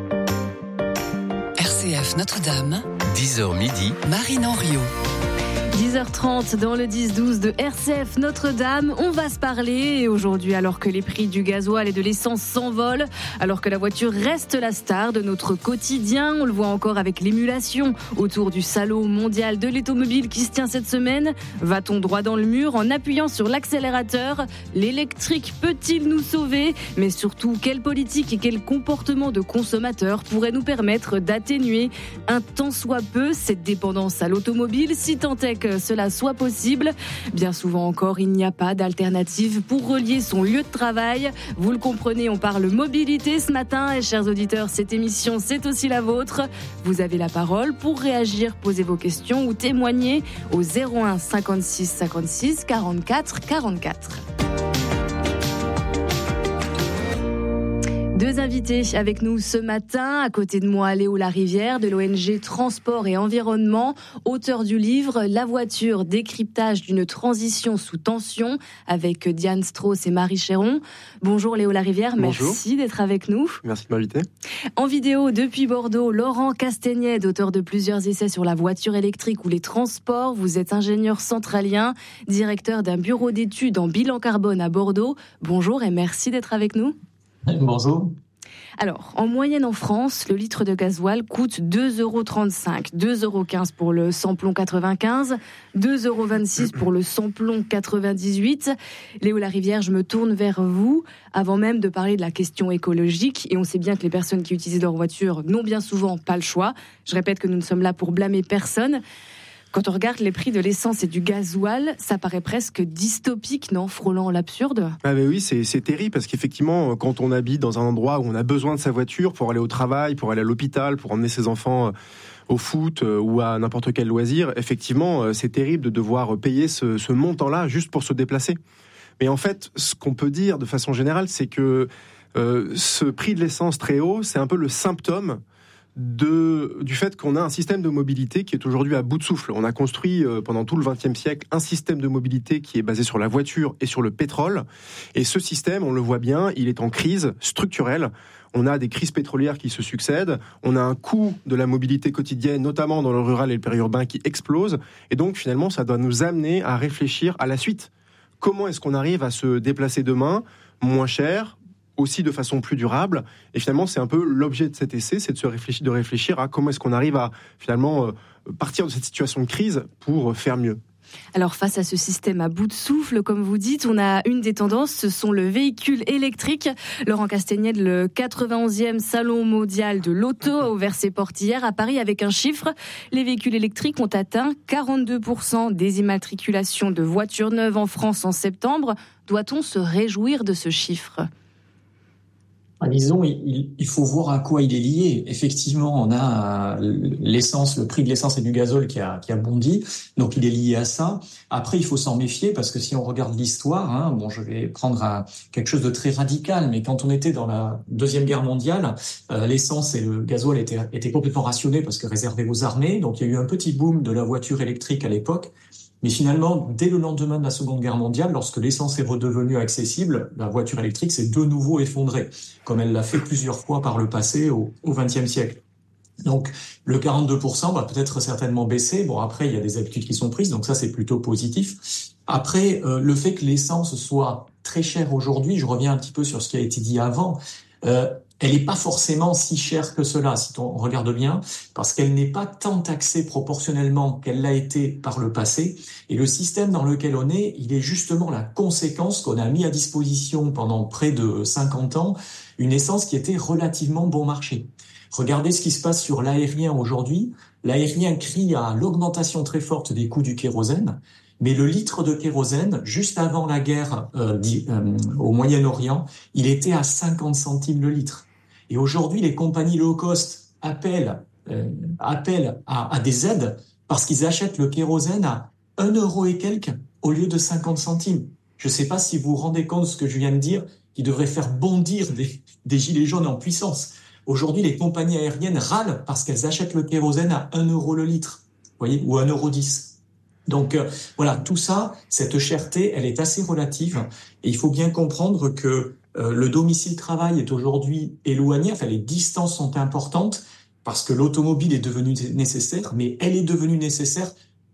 R C F Notre-Dame, dix heures midi, Marine Henriot. dix heures trente dans le dix douze de R C F Notre-Dame. On va se parler et aujourd'hui, alors que les prix du gasoil et de l'essence s'envolent, alors que la voiture reste la star de notre quotidien, on le voit encore avec l'émulation autour du salon mondial de l'automobile qui se tient cette semaine. Va-t-on droit dans le mur en appuyant sur l'accélérateur ? L'électrique peut-il nous sauver ? Mais surtout, quelle politique et quel comportement de consommateur pourrait nous permettre d'atténuer un tant soit peu cette dépendance à l'automobile, si tant est que cela soit possible. Bien souvent encore, il n'y a pas d'alternative pour relier son lieu de travail. Vous le comprenez, on parle mobilité ce matin et chers auditeurs, cette émission, c'est aussi la vôtre. Vous avez la parole pour réagir, poser vos questions ou témoigner au zéro un cinquante-six cinquante-six quarante-quatre quarante-quatre. Deux invités avec nous ce matin. À côté de moi, Léo Larivière de l'O N G Transport et Environnement, auteur du livre La voiture, décryptage d'une transition sous tension avec Diane Strauss et Marie Chéron. Bonjour Léo Larivière, Bonjour. Merci d'être avec nous. Merci de m'inviter. En vidéo depuis Bordeaux, Laurent Castagnède, auteur de plusieurs essais sur la voiture électrique ou les transports. Vous êtes ingénieur centralien, directeur d'un bureau d'études en bilan carbone à Bordeaux. Bonjour et merci d'être avec nous. Bonjour. Alors, en moyenne en France, le litre de gasoil coûte deux euros trente-cinq, deux euros quinze pour le sans-plomb quatre-vingt-quinze, deux euros vingt-six pour le sans-plomb quatre-vingt-dix-huit. Léo Larivière, je me tourne vers vous avant même de parler de la question écologique. Et on sait bien que les personnes qui utilisent leur voiture n'ont bien souvent pas le choix. Je répète que nous ne sommes là pour blâmer personne. Quand on regarde les prix de l'essence et du gasoil, ça paraît presque dystopique, non ? Frôlant l'absurde. Ah ben oui, c'est, c'est terrible parce qu'effectivement, quand on habite dans un endroit où on a besoin de sa voiture pour aller au travail, pour aller à l'hôpital, pour emmener ses enfants au foot ou à n'importe quel loisir, effectivement, c'est terrible de devoir payer ce, ce montant-là juste pour se déplacer. Mais en fait, ce qu'on peut dire de façon générale, c'est que euh, ce prix de l'essence très haut, c'est un peu le symptôme De, du fait qu'on a un système de mobilité qui est aujourd'hui à bout de souffle. On a construit euh, pendant tout le vingtième siècle un système de mobilité qui est basé sur la voiture et sur le pétrole. Et ce système, on le voit bien, il est en crise structurelle. On a des crises pétrolières qui se succèdent. On a un coût de la mobilité quotidienne, notamment dans le rural et le périurbain, qui explose. Et donc, finalement, ça doit nous amener à réfléchir à la suite. Comment est-ce qu'on arrive à se déplacer demain moins cher, aussi de façon plus durable, et finalement c'est un peu l'objet de cet essai, c'est de se réfléchir, de réfléchir à comment est-ce qu'on arrive à finalement euh, partir de cette situation de crise pour faire mieux. Alors face à ce système à bout de souffle, comme vous dites, on a une des tendances, ce sont le véhicule électrique. Laurent Castagnède, le quatre-vingt-onzième Salon mondial de l'auto, a ouvert ses portes hier à Paris avec un chiffre. Les véhicules électriques ont atteint quarante-deux pour cent des immatriculations de voitures neuves en France en septembre. Doit-on se réjouir de ce chiffre ? Disons, il, il faut voir à quoi il est lié. Effectivement, on a l'essence, le prix de l'essence et du gazole qui a, qui a bondi, donc il est lié à ça. Après, il faut s'en méfier parce que si on regarde l'histoire, hein, bon, je vais prendre un, quelque chose de très radical, mais quand on était dans la Deuxième Guerre mondiale, euh, l'essence et le gazole étaient, étaient complètement rationnés parce que réservés aux armées. Donc, il y a eu un petit boom de la voiture électrique à l'époque. Mais finalement, dès le lendemain de la Seconde Guerre mondiale, lorsque l'essence est redevenue accessible, la voiture électrique s'est de nouveau effondrée, comme elle l'a fait plusieurs fois par le passé au vingtième siècle. Donc, le quarante-deux pour cent va peut-être certainement baisser. Bon, après, il y a des habitudes qui sont prises, donc ça, c'est plutôt positif. Après, euh, le fait que l'essence soit très chère aujourd'hui, je reviens un petit peu sur ce qui a été dit avant, euh, elle n'est pas forcément si chère que cela, si on regarde bien, parce qu'elle n'est pas tant taxée proportionnellement qu'elle l'a été par le passé. Et le système dans lequel on est, il est justement la conséquence qu'on a mis à disposition pendant près de cinquante ans, une essence qui était relativement bon marché. Regardez ce qui se passe sur l'aérien aujourd'hui. L'aérien crie à l'augmentation très forte des coûts du kérosène. Mais le litre de kérosène, juste avant la guerre euh, dit, euh, au Moyen-Orient, il était à cinquante centimes le litre. Et aujourd'hui, les compagnies low cost appellent, euh, appellent à, à des aides parce qu'ils achètent le kérosène à un euro et quelques au lieu de cinquante centimes. Je ne sais pas si vous vous rendez compte de ce que je viens de dire, qui devrait faire bondir des, des gilets jaunes en puissance. Aujourd'hui, les compagnies aériennes râlent parce qu'elles achètent le kérosène à un euro le litre, voyez, ou un euro dix. Donc euh, voilà, tout ça, cette cherté, elle est assez relative et il faut bien comprendre que euh, le domicile-travail est aujourd'hui éloigné, enfin les distances sont importantes parce que l'automobile est devenue nécessaire, mais elle est devenue nécessaire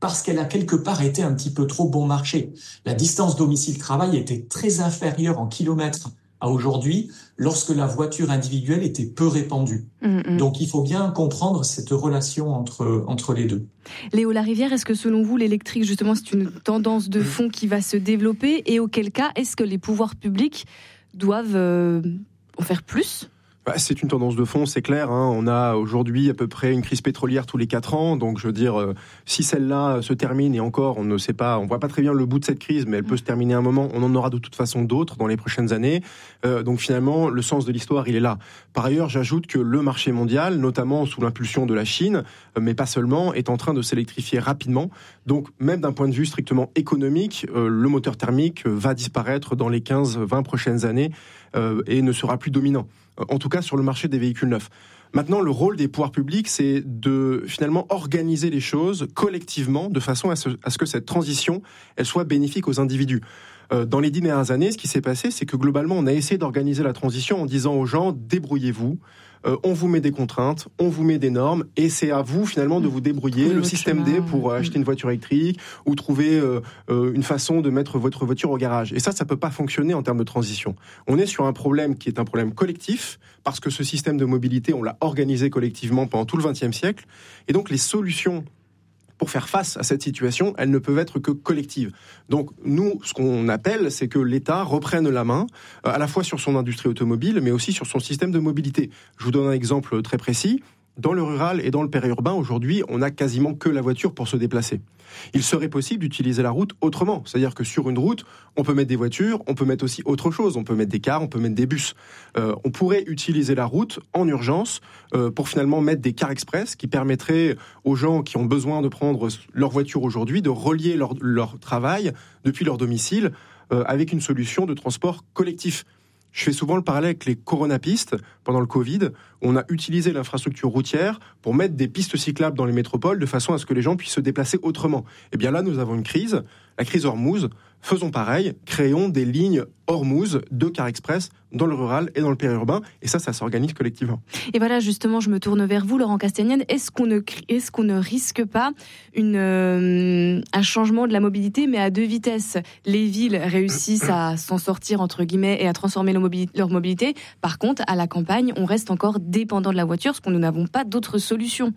parce qu'elle a quelque part été un petit peu trop bon marché. La distance domicile-travail était très inférieure en kilomètres à aujourd'hui, lorsque la voiture individuelle était peu répandue. Mmh. Donc il faut bien comprendre cette relation entre, entre les deux. Léo Larivière, est-ce que selon vous, l'électrique, justement, c'est une tendance de fond qui va se développer ? Et auquel cas, est-ce que les pouvoirs publics doivent euh, en faire plus ? Bah, c'est une tendance de fond, c'est clair. Hein. On a aujourd'hui à peu près une crise pétrolière tous les quatre ans. Donc, je veux dire, euh, si celle-là se termine, et encore, on ne sait pas, on voit pas très bien le bout de cette crise, mais elle peut se terminer à un moment. On en aura de toute façon d'autres dans les prochaines années. Euh, donc, finalement, le sens de l'histoire, il est là. Par ailleurs, j'ajoute que le marché mondial, notamment sous l'impulsion de la Chine, euh, mais pas seulement, est en train de s'électrifier rapidement. Donc, même d'un point de vue strictement économique, euh, le moteur thermique euh, va disparaître dans les quinze vingt prochaines années euh, et ne sera plus dominant. En tout cas sur le marché des véhicules neufs. Maintenant, le rôle des pouvoirs publics, c'est de finalement organiser les choses collectivement de façon à ce, à ce que cette transition, elle soit bénéfique aux individus. Euh, dans les dix dernières années, ce qui s'est passé, c'est que globalement, on a essayé d'organiser la transition en disant aux gens, débrouillez-vous, euh, on vous met des contraintes, on vous met des normes, et c'est à vous finalement de vous débrouiller. Trouver le système D pour euh, acheter une voiture électrique ou trouver euh, euh, une façon de mettre votre voiture au garage. Et ça, ça peut pas fonctionner en termes de transition. On est sur un problème qui est un problème collectif, parce que ce système de mobilité, on l'a organisé collectivement pendant tout le vingtième siècle, et donc les solutions pour faire face à cette situation, elles ne peuvent être que collectives. Donc nous, ce qu'on appelle, c'est que l'État reprenne la main, à la fois sur son industrie automobile, mais aussi sur son système de mobilité. Je vous donne un exemple très précis. Dans le rural et dans le périurbain, aujourd'hui, on n'a quasiment que la voiture pour se déplacer. Il serait possible d'utiliser la route autrement. C'est-à-dire que sur une route, on peut mettre des voitures, on peut mettre aussi autre chose. On peut mettre des cars, on peut mettre des bus. Euh, on pourrait utiliser la route en urgence euh, pour finalement mettre des cars express qui permettraient aux gens qui ont besoin de prendre leur voiture aujourd'hui de relier leur, leur travail depuis leur domicile euh, avec une solution de transport collectif. Je fais souvent le parallèle avec les coronapistes pendant le Covid. On a utilisé l'infrastructure routière pour mettre des pistes cyclables dans les métropoles de façon à ce que les gens puissent se déplacer autrement. Et bien là, nous avons une crise, la crise Ormuz. Faisons pareil, créons des lignes Ormuz de car express dans le rural et dans le périurbain. Et ça, ça s'organise collectivement. Et voilà, justement, je me tourne vers vous, Laurent Castagnène. Est-ce qu'on ne, est-ce qu'on ne risque pas une, euh, un changement de la mobilité, mais à deux vitesses ? Les villes réussissent à s'en sortir, entre guillemets, et à transformer leur mobilité, leur mobilité. Par contre, à la campagne, on reste encore dépendant de la voiture, parce que nous n'avons pas d'autres solutions.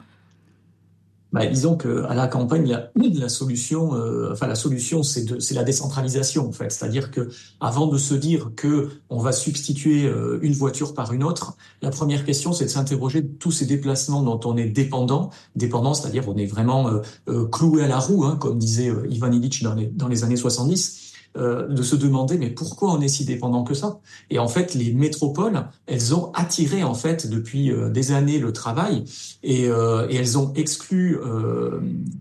Bah, disons qu'à la campagne, la, la solution, euh, enfin la solution, c'est, de, c'est la décentralisation en fait. C'est-à-dire que avant de se dire que on va substituer euh, une voiture par une autre, la première question, c'est de s'interroger de tous ces déplacements dont on est dépendant, dépendant, c'est-à-dire on est vraiment euh, euh, cloué à la roue, hein, comme disait euh, Ivan Illich dans les, dans les années soixante-dix. Euh, de se demander mais pourquoi on est si dépendant que ça ? Et en fait, les métropoles, elles ont attiré en fait depuis euh, des années le travail et, euh, et elles ont exclu euh,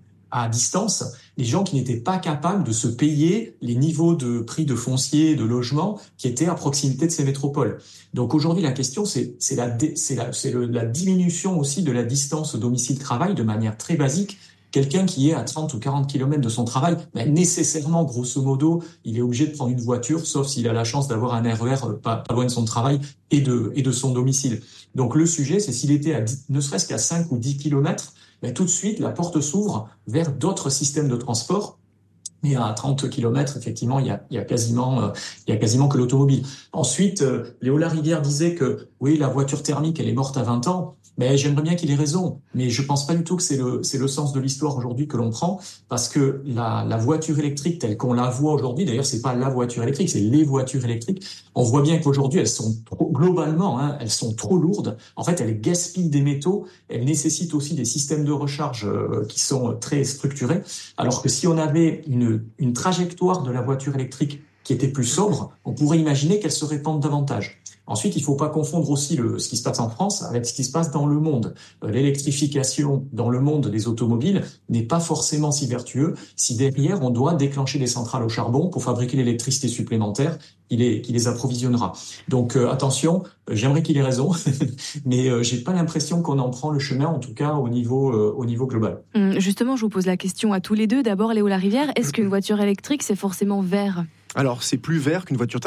à distance les gens qui n'étaient pas capables de se payer les niveaux de prix de foncier, de logement qui étaient à proximité de ces métropoles. Donc aujourd'hui, la question, c'est, c'est, la, c'est, la, c'est le, la diminution aussi de la distance domicile-travail de manière très basique. Quelqu'un qui est à trente ou quarante kilomètres de son travail, ben nécessairement, grosso modo, il est obligé de prendre une voiture, sauf s'il a la chance d'avoir un R E R pas, pas loin de son travail et de, et de son domicile. Donc le sujet, c'est s'il était à dix, ne serait-ce qu'à cinq ou dix kilomètres, ben tout de suite, la porte s'ouvre vers d'autres systèmes de transport. Mais à trente kilomètres, effectivement, il y a, il y a quasiment, euh, il y a quasiment que l'automobile. Ensuite, euh, Léo Larivière disait que, oui, la voiture thermique, elle est morte à vingt ans. Mais j'aimerais bien qu'il ait raison, mais je pense pas du tout que c'est le c'est le sens de l'histoire aujourd'hui que l'on prend, parce que la la voiture électrique telle qu'on la voit aujourd'hui, d'ailleurs c'est pas la voiture électrique, c'est les voitures électriques. On voit bien qu'aujourd'hui elles sont trop, globalement, hein, elles sont trop lourdes. En fait, elles gaspillent des métaux. Elles nécessitent aussi des systèmes de recharge euh, qui sont très structurés. Alors que si on avait une une trajectoire de la voiture électrique qui était plus sobre, on pourrait imaginer qu'elle se répande davantage. Ensuite, il ne faut pas confondre aussi le, ce qui se passe en France avec ce qui se passe dans le monde. Euh, l'électrification dans le monde des automobiles n'est pas forcément si vertueux si derrière on doit déclencher des centrales au charbon pour fabriquer l'électricité supplémentaire qui les, qui les approvisionnera. Donc euh, attention, euh, j'aimerais qu'il ait raison, mais euh, j'ai pas l'impression qu'on en prend le chemin, en tout cas au niveau, euh, au niveau global. Justement, je vous pose la question à tous les deux. D'abord, Léo Larivière, est-ce qu'une voiture électrique, c'est forcément vert ? Alors, c'est plus vert qu'une voiture thermique.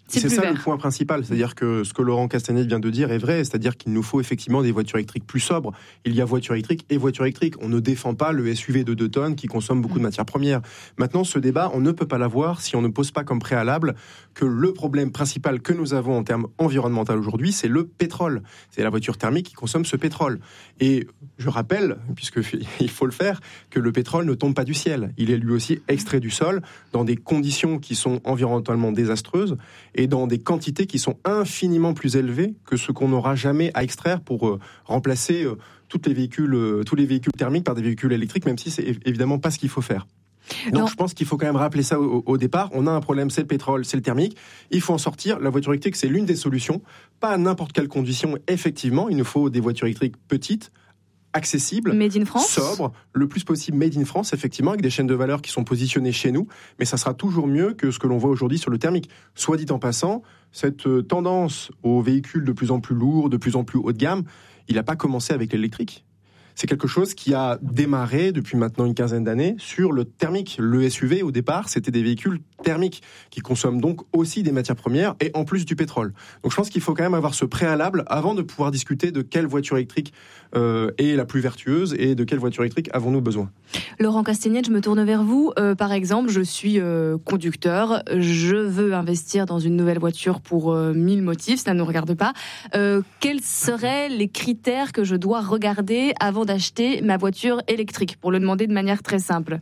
C'est, c'est ça vert. le point principal, c'est-à-dire que ce que Laurent Castanet vient de dire est vrai, c'est-à-dire qu'il nous faut effectivement des voitures électriques plus sobres. Il y a voitures électriques et voitures électriques. On ne défend pas le S U V de deux tonnes qui consomme beaucoup de matières premières. Maintenant, ce débat, on ne peut pas l'avoir si on ne pose pas comme préalable que le problème principal que nous avons en termes environnementaux aujourd'hui, c'est le pétrole. C'est la voiture thermique qui consomme ce pétrole. Et je rappelle, puisqu'il faut le faire, que le pétrole ne tombe pas du ciel. Il est lui aussi extrait du sol dans des conditions qui sont environnementalement désastreuses et dans des quantités qui sont infiniment plus élevées que ce qu'on n'aura jamais à extraire pour euh, remplacer euh, toutes les véhicules, euh, tous les véhicules thermiques par des véhicules électriques, même si c'est évidemment pas ce qu'il faut faire. Donc non. Je pense qu'il faut quand même rappeler ça au, au départ. On a un problème, c'est le pétrole, c'est le thermique. Il faut en sortir. La voiture électrique, c'est l'une des solutions. Pas à n'importe quelle condition, effectivement. Il nous faut des voitures électriques petites, accessible, made in France, sobre, le plus possible made in France, effectivement, avec des chaînes de valeur qui sont positionnées chez nous, mais ça sera toujours mieux que ce que l'on voit aujourd'hui sur le thermique. Soit dit en passant, cette tendance aux véhicules de plus en plus lourds, de plus en plus haut de gamme, il n'a pas commencé avec l'électrique. C'est quelque chose qui a démarré depuis maintenant une quinzaine d'années sur le thermique. Le S U V, au départ, c'était des véhicules thermiques qui consomment donc aussi des matières premières et en plus du pétrole. Donc je pense qu'il faut quand même avoir ce préalable avant de pouvoir discuter de quelle voiture électrique euh, est la plus vertueuse et de quelle voiture électrique avons-nous besoin. Laurent Castanet, je me tourne vers vous. Euh, par exemple, je suis euh, conducteur, je veux investir dans une nouvelle voiture pour euh, mille motifs, ça ne nous regarde pas. Euh, quels seraient les critères que je dois regarder avant d'acheter ma voiture électrique, pour le demander de manière très simple?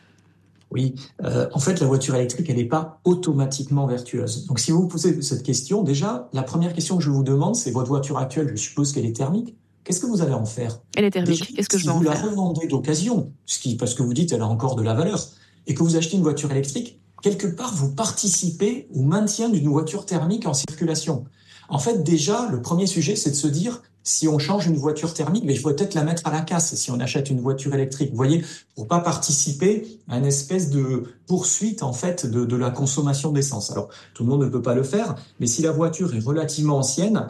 Oui, euh, en fait, la voiture électrique, elle n'est pas automatiquement vertueuse. Donc, si vous vous posez cette question, déjà, la première question que je vous demande, c'est votre voiture actuelle, je suppose qu'elle est thermique. Qu'est-ce que vous allez en faire? Elle est thermique. Déjà, qu'est-ce que je vais en faire? Si vous la revendez d'occasion, ce qui, parce que vous dites qu'elle a encore de la valeur, et que vous achetez une voiture électrique, quelque part, vous participez au maintien d'une voiture thermique en circulation. En fait, déjà, le premier sujet, c'est de se dire, si on change une voiture thermique, mais il faut peut-être la mettre à la casse si on achète une voiture électrique. Vous voyez, pour pas participer à une espèce de poursuite, en fait, de, de la consommation d'essence. Alors, tout le monde ne peut pas le faire, mais si la voiture est relativement ancienne,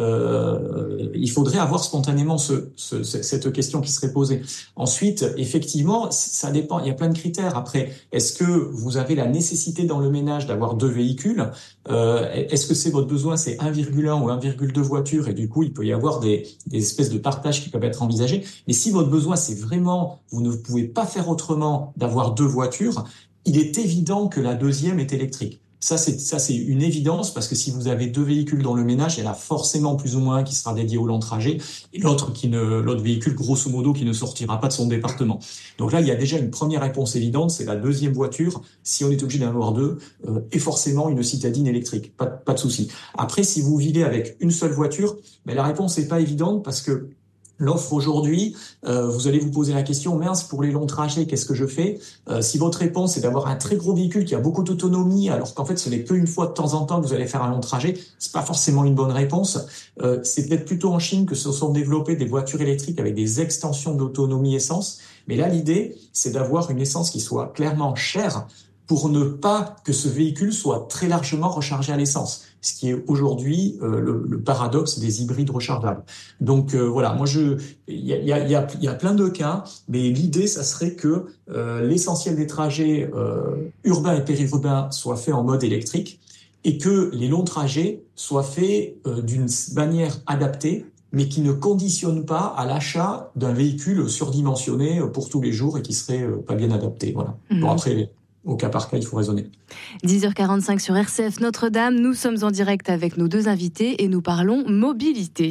euh, il faudrait avoir spontanément ce, ce, cette question qui serait posée. Ensuite, effectivement, ça dépend. Il y a plein de critères. Après, est-ce que vous avez la nécessité dans le ménage d'avoir deux véhicules? euh, Est-ce que c'est votre besoin, c'est un virgule un ou un virgule deux voitures, et du coup, il peut y avoir des, des espèces de partages qui peuvent être envisagés. Mais si votre besoin, c'est vraiment, vous ne pouvez pas faire autrement d'avoir deux voitures, il est évident que la deuxième est électrique. Ça, c'est, ça, c'est une évidence, parce que si vous avez deux véhicules dans le ménage, il y en a forcément plus ou moins un qui sera dédié au long trajet et l'autre qui ne, l'autre véhicule, grosso modo, qui ne sortira pas de son département. Donc là, il y a déjà une première réponse évidente, c'est la deuxième voiture, si on est obligé d'en avoir deux, euh, et forcément une citadine électrique. Pas, pas de souci. Après, si vous vivez avec une seule voiture, ben, la réponse n'est pas évidente, parce que l'offre aujourd'hui, euh, vous allez vous poser la question, mince, pour les longs trajets, qu'est-ce que je fais? euh, Si votre réponse est d'avoir un très gros véhicule qui a beaucoup d'autonomie, alors qu'en fait ce n'est qu'une fois de temps en temps que vous allez faire un long trajet, c'est pas forcément une bonne réponse. Euh, c'est peut-être plutôt en Chine que se sont développées des voitures électriques avec des extensions d'autonomie essence. Mais là, l'idée, c'est d'avoir une essence qui soit clairement chère, pour ne pas que ce véhicule soit très largement rechargé à l'essence, ce qui est aujourd'hui euh, le, le paradoxe des hybrides rechargeables. Donc euh, voilà, moi je, il y a, y a, y a, y a plein de cas, mais l'idée, ça serait que euh, l'essentiel des trajets euh, urbains et périurbains soient faits en mode électrique, et que les longs trajets soient faits euh, d'une manière adaptée, mais qui ne conditionne pas à l'achat d'un véhicule surdimensionné pour tous les jours et qui serait euh, pas bien adapté. Voilà. Mmh. Bon, après, au cas par cas, il faut raisonner. dix heures quarante-cinq sur R C F Notre-Dame. Nous sommes en direct avec nos deux invités et nous parlons mobilité.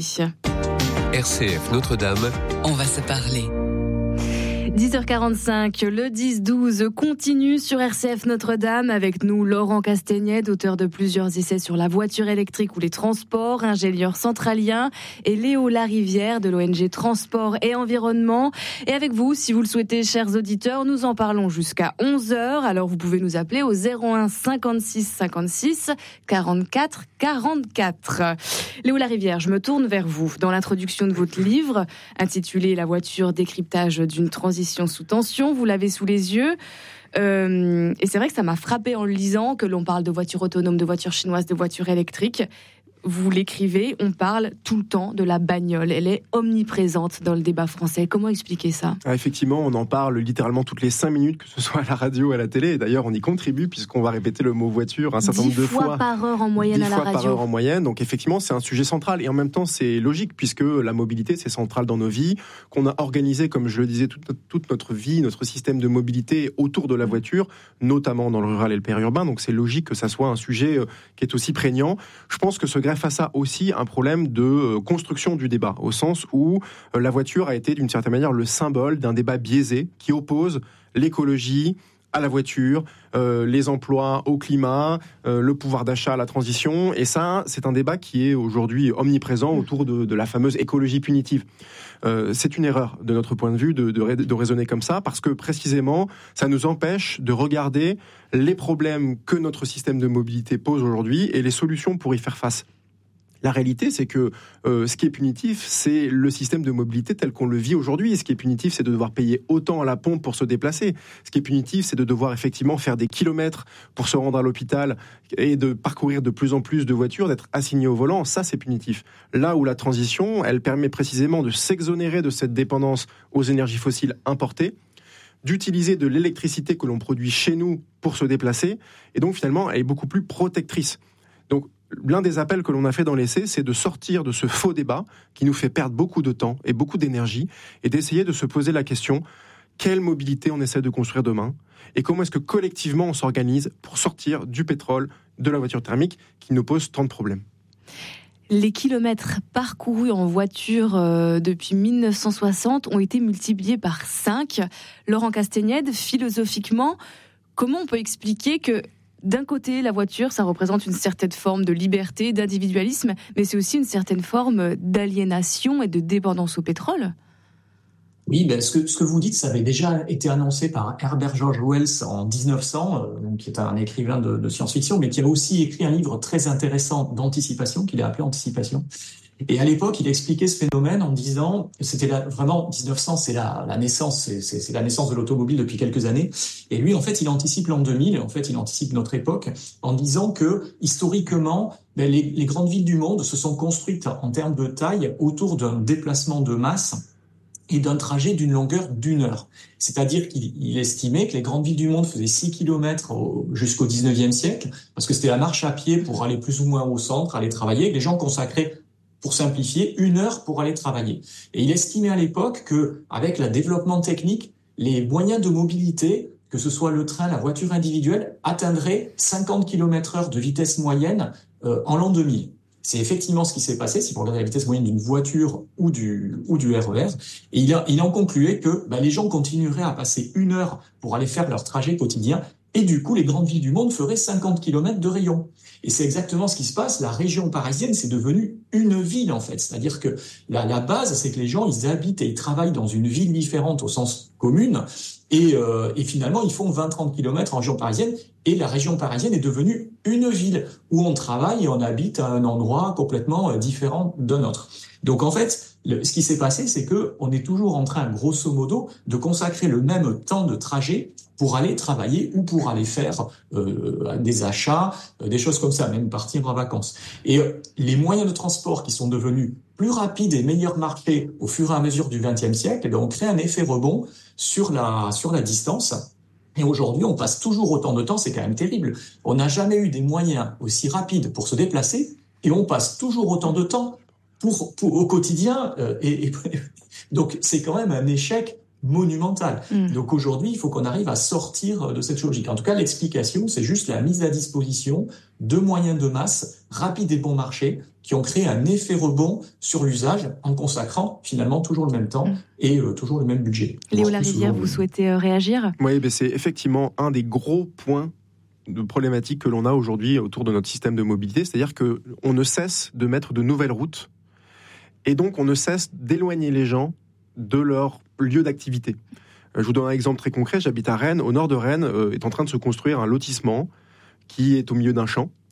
R C F Notre-Dame, on va se parler. dix heures quarante-cinq, le dix douze continue sur R C F Notre-Dame. Avec nous, Laurent Castanet, auteur de plusieurs essais sur la voiture électrique ou les transports, ingénieur centralien, et Léo Larivière de l'O N G Transport et Environnement. Et avec vous, si vous le souhaitez, chers auditeurs, nous en parlons jusqu'à onze heures. Alors vous pouvez nous appeler au zéro un cinquante-six cinquante-six quarante-quatre quarante-quatre. Léo Larivière, je me tourne vers vous. Dans l'introduction de votre livre, intitulé « La voiture, décryptage d'une transition sous tension », vous l'avez sous les yeux. Euh, et c'est vrai que ça m'a frappé en le lisant, que l'on parle de voitures autonomes, de voitures chinoises, de voitures électriques. vous l'écrivez, on parle tout le temps de la bagnole. Elle est omniprésente dans le débat français. Comment expliquer ça ? Ah, effectivement, on en parle littéralement toutes les cinq minutes, que ce soit à la radio ou à la télé. Et d'ailleurs, on y contribue puisqu'on va répéter le mot voiture un certain nombre de fois. dix fois par heure en moyenne à la radio. dix fois par heure en moyenne. Donc effectivement, c'est un sujet central. Et en même temps, c'est logique puisque la mobilité, c'est central dans nos vies. Qu'on a organisé, comme je le disais, toute notre, toute notre vie, notre système de mobilité autour de la voiture, notamment dans le rural et le périurbain. Donc c'est logique que ça soit un sujet qui est aussi prégnant. Je pense que se greffe à ça aussi un problème de construction du débat, au sens où la voiture a été d'une certaine manière le symbole d'un débat biaisé qui oppose l'écologie à la voiture, euh, les emplois au climat, euh, le pouvoir d'achat à la transition. Et ça, c'est un débat qui est aujourd'hui omniprésent autour de, de la fameuse écologie punitive. Euh, c'est une erreur de notre point de vue de, de, de raisonner comme ça, parce que précisément, ça nous empêche de regarder les problèmes que notre système de mobilité pose aujourd'hui et les solutions pour y faire face. La réalité, c'est que euh, ce qui est punitif, c'est le système de mobilité tel qu'on le vit aujourd'hui. Et ce qui est punitif, c'est de devoir payer autant à la pompe pour se déplacer. Ce qui est punitif, c'est de devoir effectivement faire des kilomètres pour se rendre à l'hôpital et de parcourir de plus en plus de voitures, d'être assigné au volant. Ça, c'est punitif. Là où la transition, elle permet précisément de s'exonérer de cette dépendance aux énergies fossiles importées, d'utiliser de l'électricité que l'on produit chez nous pour se déplacer. Et donc, finalement, elle est beaucoup plus protectrice. Donc, l'un des appels que l'on a fait dans l'essai, c'est de sortir de ce faux débat qui nous fait perdre beaucoup de temps et beaucoup d'énergie et d'essayer de se poser la question, quelle mobilité on essaie de construire demain et comment est-ce que collectivement on s'organise pour sortir du pétrole, de la voiture thermique qui nous pose tant de problèmes. Les kilomètres parcourus en voiture euh, depuis mille neuf cent soixante ont été multipliés par cinq. Laurent Castagnède, philosophiquement, comment on peut expliquer que d'un côté, la voiture, ça représente une certaine forme de liberté, d'individualisme, mais c'est aussi une certaine forme d'aliénation et de dépendance au pétrole. Oui, ben ce que ce que vous dites, ça avait déjà été annoncé par Herbert George Wells en dix-neuf cents, euh, donc qui est un écrivain de, de science-fiction, mais qui a aussi écrit un livre très intéressant d'anticipation qu'il a appelé Anticipation. Et à l'époque, il expliquait ce phénomène en disant, c'était la, vraiment dix-neuf cents, c'est la, la naissance, c'est, c'est, c'est la naissance de l'automobile depuis quelques années. Et lui, en fait, il anticipe l'an deux mille, et en fait, il anticipe notre époque en disant que historiquement, ben, les, les grandes villes du monde se sont construites en termes de taille autour d'un déplacement de masse et d'un trajet d'une longueur d'une heure. C'est-à-dire qu'il il estimait que les grandes villes du monde faisaient six kilomètres au, jusqu'au dix-neuvième siècle, parce que c'était la marche à pied pour aller plus ou moins au centre, aller travailler, et les gens consacraient, pour simplifier, une heure pour aller travailler. Et il estimait à l'époque que, avec le développement technique, les moyens de mobilité, que ce soit le train, la voiture individuelle, atteindraient cinquante kilomètres heure de vitesse moyenne euh, en l'an deux mille. C'est effectivement ce qui s'est passé, si vous regardez la vitesse moyenne d'une voiture ou du, ou du R E R. Et il, a, il en concluait que bah, les gens continueraient à passer une heure pour aller faire leur trajet quotidien. Et du coup, les grandes villes du monde feraient cinquante kilomètres de rayon. Et c'est exactement ce qui se passe. La région parisienne, c'est devenu une ville, en fait. C'est-à-dire que la, la base, c'est que les gens, ils habitent et ils travaillent dans une ville différente au sens commune. Et, euh, et finalement, ils font vingt à trente kilomètres en région parisienne. Et la région parisienne est devenue une ville où on travaille et on habite à un endroit complètement différent d'un autre. Donc, en fait, le, ce qui s'est passé, c'est que on est toujours en train, grosso modo, de consacrer le même temps de trajet pour aller travailler ou pour aller faire euh, des achats, euh, des choses comme ça, même partir en vacances. Et euh, les moyens de transport qui sont devenus plus rapides et meilleurs marchés au fur et à mesure du vingtième siècle, eh bien, on crée un effet rebond sur la, sur la distance. Et aujourd'hui, on passe toujours autant de temps, c'est quand même terrible. On n'a jamais eu des moyens aussi rapides pour se déplacer et on passe toujours autant de temps pour, pour au quotidien. Euh, et, et donc, c'est quand même un échec monumental. Mmh. Donc aujourd'hui, il faut qu'on arrive à sortir de cette logique. En tout cas, l'explication, c'est juste la mise à disposition de moyens de masse rapides et bon marché qui ont créé un effet rebond sur l'usage en consacrant finalement toujours le même temps mmh. et euh, toujours le même budget. Léo Larivière, vous souhaitez euh, réagir ? Oui, ben c'est effectivement un des gros points de problématique que l'on a aujourd'hui autour de notre système de mobilité, c'est-à-dire qu'on ne cesse de mettre de nouvelles routes et donc on ne cesse d'éloigner les gens de leur lieu d'activité. Je vous donne un exemple très concret. J'habite à Rennes. Au nord de Rennes euh, est en train de se construire un lotissement qui est au milieu d'un champ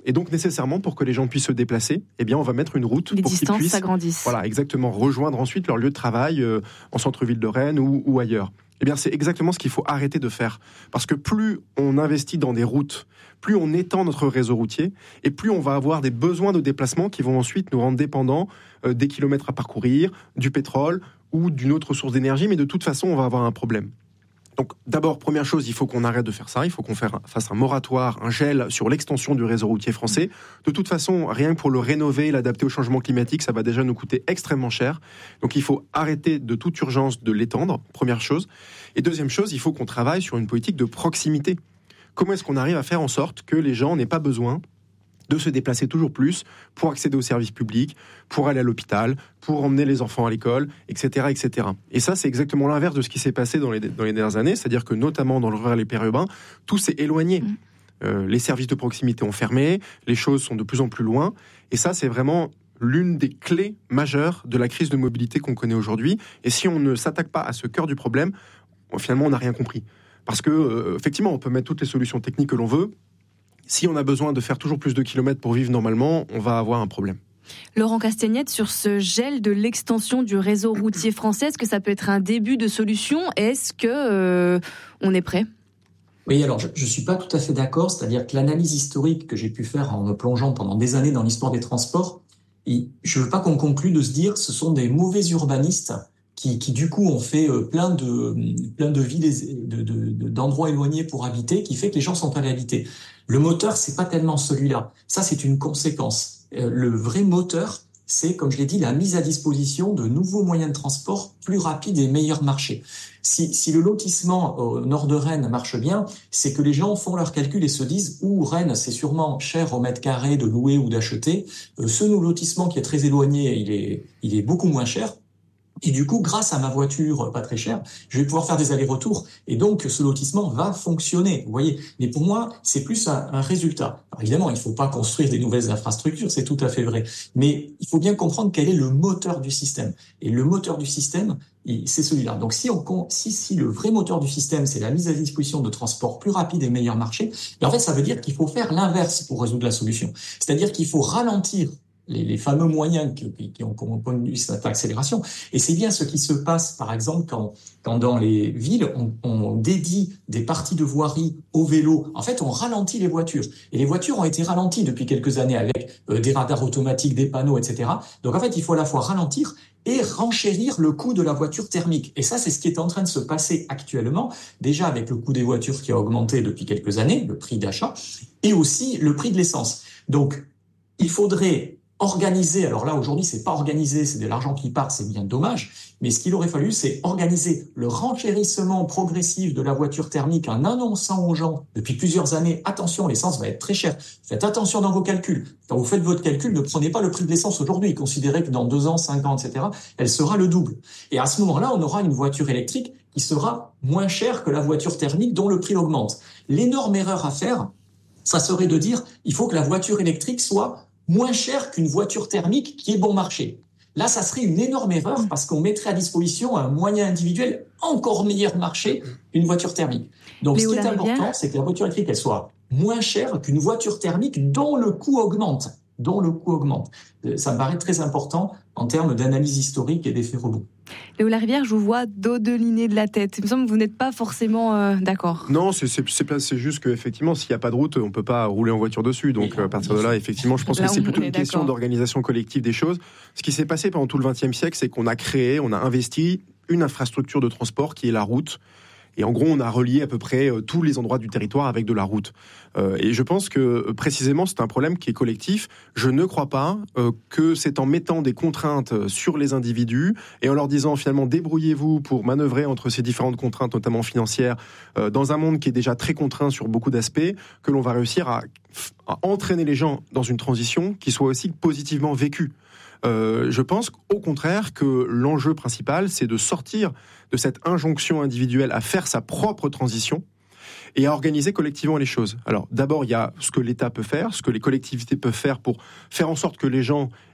Et donc, nécessairement, pour que les gens puissent se déplacer, eh bien, on va mettre une route les pour qu'ils puissent s'agrandissent. Voilà, exactement, rejoindre ensuite leur lieu de travail euh, en centre-ville de Rennes ou, ou ailleurs. Eh bien, c'est exactement ce qu'il faut arrêter de faire. Parce que plus on investit dans des routes, plus on étend notre réseau routier, et plus on va avoir des besoins de déplacement qui vont ensuite nous rendre dépendants euh, des kilomètres à parcourir, du pétrole ou d'une autre source d'énergie, mais de toute façon, on va avoir un problème. Donc, d'abord, première chose, il faut qu'on arrête de faire ça. Il faut qu'on fasse un moratoire, un gel sur l'extension du réseau routier français. De toute façon, rien que pour le rénover, l'adapter au changement climatique, ça va déjà nous coûter extrêmement cher. Donc, il faut arrêter de toute urgence de l'étendre, première chose. Et deuxième chose, il faut qu'on travaille sur une politique de proximité. Comment est-ce qu'on arrive à faire en sorte que les gens n'aient pas besoin de se déplacer toujours plus pour accéder aux services publics, pour aller à l'hôpital, pour emmener les enfants à l'école, et cetera, et cetera. Et ça, c'est exactement l'inverse de ce qui s'est passé dans les, dans les dernières années, c'est-à-dire que notamment dans le rural et périurbain, tout s'est éloigné. Mmh. Euh, les services de proximité ont fermé, les choses sont de plus en plus loin, et ça, c'est vraiment l'une des clés majeures de la crise de mobilité qu'on connaît aujourd'hui. Et si on ne s'attaque pas à ce cœur du problème, finalement, on n'a rien compris. Parce que, euh, effectivement, on peut mettre toutes les solutions techniques que l'on veut. Si on a besoin de faire toujours plus de kilomètres pour vivre normalement, on va avoir un problème. Laurent Castagnette, sur ce gel de l'extension du réseau routier français, est-ce que ça peut être un début de solution ? Est-ce que euh, on est prêt ? Oui, alors je ne suis pas tout à fait d'accord, c'est-à-dire que l'analyse historique que j'ai pu faire en me plongeant pendant des années dans l'histoire des transports, et je ne veux pas qu'on conclue de se dire que ce sont des mauvais urbanistes qui, qui du coup ont fait plein de, plein de villes, de, de, de, d'endroits éloignés pour habiter, qui fait que les gens sont allés habiter. Le moteur, c'est pas tellement celui-là. Ça, c'est une conséquence. Le vrai moteur, c'est, comme je l'ai dit, la mise à disposition de nouveaux moyens de transport plus rapides et meilleurs marchés. Si, si le lotissement au nord de Rennes marche bien, c'est que les gens font leurs calculs et se disent « Ouh, Rennes, c'est sûrement cher au mètre carré de louer ou d'acheter. Euh, ce lotissement qui est très éloigné, il est, il est beaucoup moins cher. » Et du coup, grâce à ma voiture pas très chère, je vais pouvoir faire des allers-retours. Et donc, ce lotissement va fonctionner. Vous voyez. Mais pour moi, c'est plus un, un résultat. Alors, évidemment, il ne faut pas construire des nouvelles infrastructures, c'est tout à fait vrai. Mais il faut bien comprendre quel est le moteur du système. Et le moteur du système, c'est celui-là. Donc, si, on, si, si le vrai moteur du système, c'est la mise à disposition de transports plus rapides et meilleurs marchés, en fait, ça veut dire qu'il faut faire l'inverse pour résoudre la solution. C'est-à-dire qu'il faut ralentir Les, les fameux moyens qui, qui, qui ont connu cette accélération. Et c'est bien ce qui se passe, par exemple, quand, quand dans les villes, on, on dédie des parties de voirie au vélo. En fait, on ralentit les voitures. Et les voitures ont été ralenties depuis quelques années avec euh, des radars automatiques, des panneaux, et cetera. Donc, en fait, il faut à la fois ralentir et renchérir le coût de la voiture thermique. Et ça, c'est ce qui est en train de se passer actuellement, déjà avec le coût des voitures qui a augmenté depuis quelques années, le prix d'achat, et aussi le prix de l'essence. Donc, il faudrait organiser, alors là aujourd'hui c'est pas organisé, c'est de l'argent qui part, c'est bien dommage, mais ce qu'il aurait fallu c'est organiser le renchérissement progressif de la voiture thermique en annonçant aux gens depuis plusieurs années, attention, l'essence va être très chère, faites attention dans vos calculs, quand vous faites votre calcul, ne prenez pas le prix de l'essence aujourd'hui, considérez que dans deux ans, cinq ans, et cetera, elle sera le double. Et à ce moment-là, on aura une voiture électrique qui sera moins chère que la voiture thermique dont le prix augmente. L'énorme erreur à faire, ça serait de dire, il faut que la voiture électrique soit moins cher qu'une voiture thermique qui est bon marché. Là, ça serait une énorme erreur parce qu'on mettrait à disposition un moyen individuel encore meilleur marché qu'une voiture thermique. Donc, Léo ce qui est important, c'est que la voiture électrique, elle soit moins chère qu'une voiture thermique dont le coût augmente. dont le coût augmente. Ça me paraît très important en termes d'analyse historique et d'effet rebond. Léo Larivière, je vous vois dodeliner de la tête. Il me semble que vous n'êtes pas forcément euh, d'accord. Non, c'est, c'est, c'est, c'est juste qu'effectivement, s'il n'y a pas de route, on ne peut pas rouler en voiture dessus. Donc, à partir de là, effectivement, je pense là, que c'est plutôt une d'accord. question d'organisation collective des choses. Ce qui s'est passé pendant tout le vingtième siècle, c'est qu'on a créé, on a investi une infrastructure de transport qui est la route. Et en gros, on a relié à peu près euh, tous les endroits du territoire avec de la route. Euh, et je pense que, euh, précisément, c'est un problème qui est collectif. Je ne crois pas euh, que c'est en mettant des contraintes sur les individus et en leur disant, finalement, débrouillez-vous pour manœuvrer entre ces différentes contraintes, notamment financières, euh, dans un monde qui est déjà très contraint sur beaucoup d'aspects, que l'on va réussir à, à entraîner les gens dans une transition qui soit aussi positivement vécue. Euh, je pense au contraire que l'enjeu principal, c'est de sortir de cette injonction individuelle à faire sa propre transition et à organiser collectivement les choses. Alors d'abord, il y a ce que l'État peut faire, ce que les collectivités peuvent faire pour faire en sorte que les gens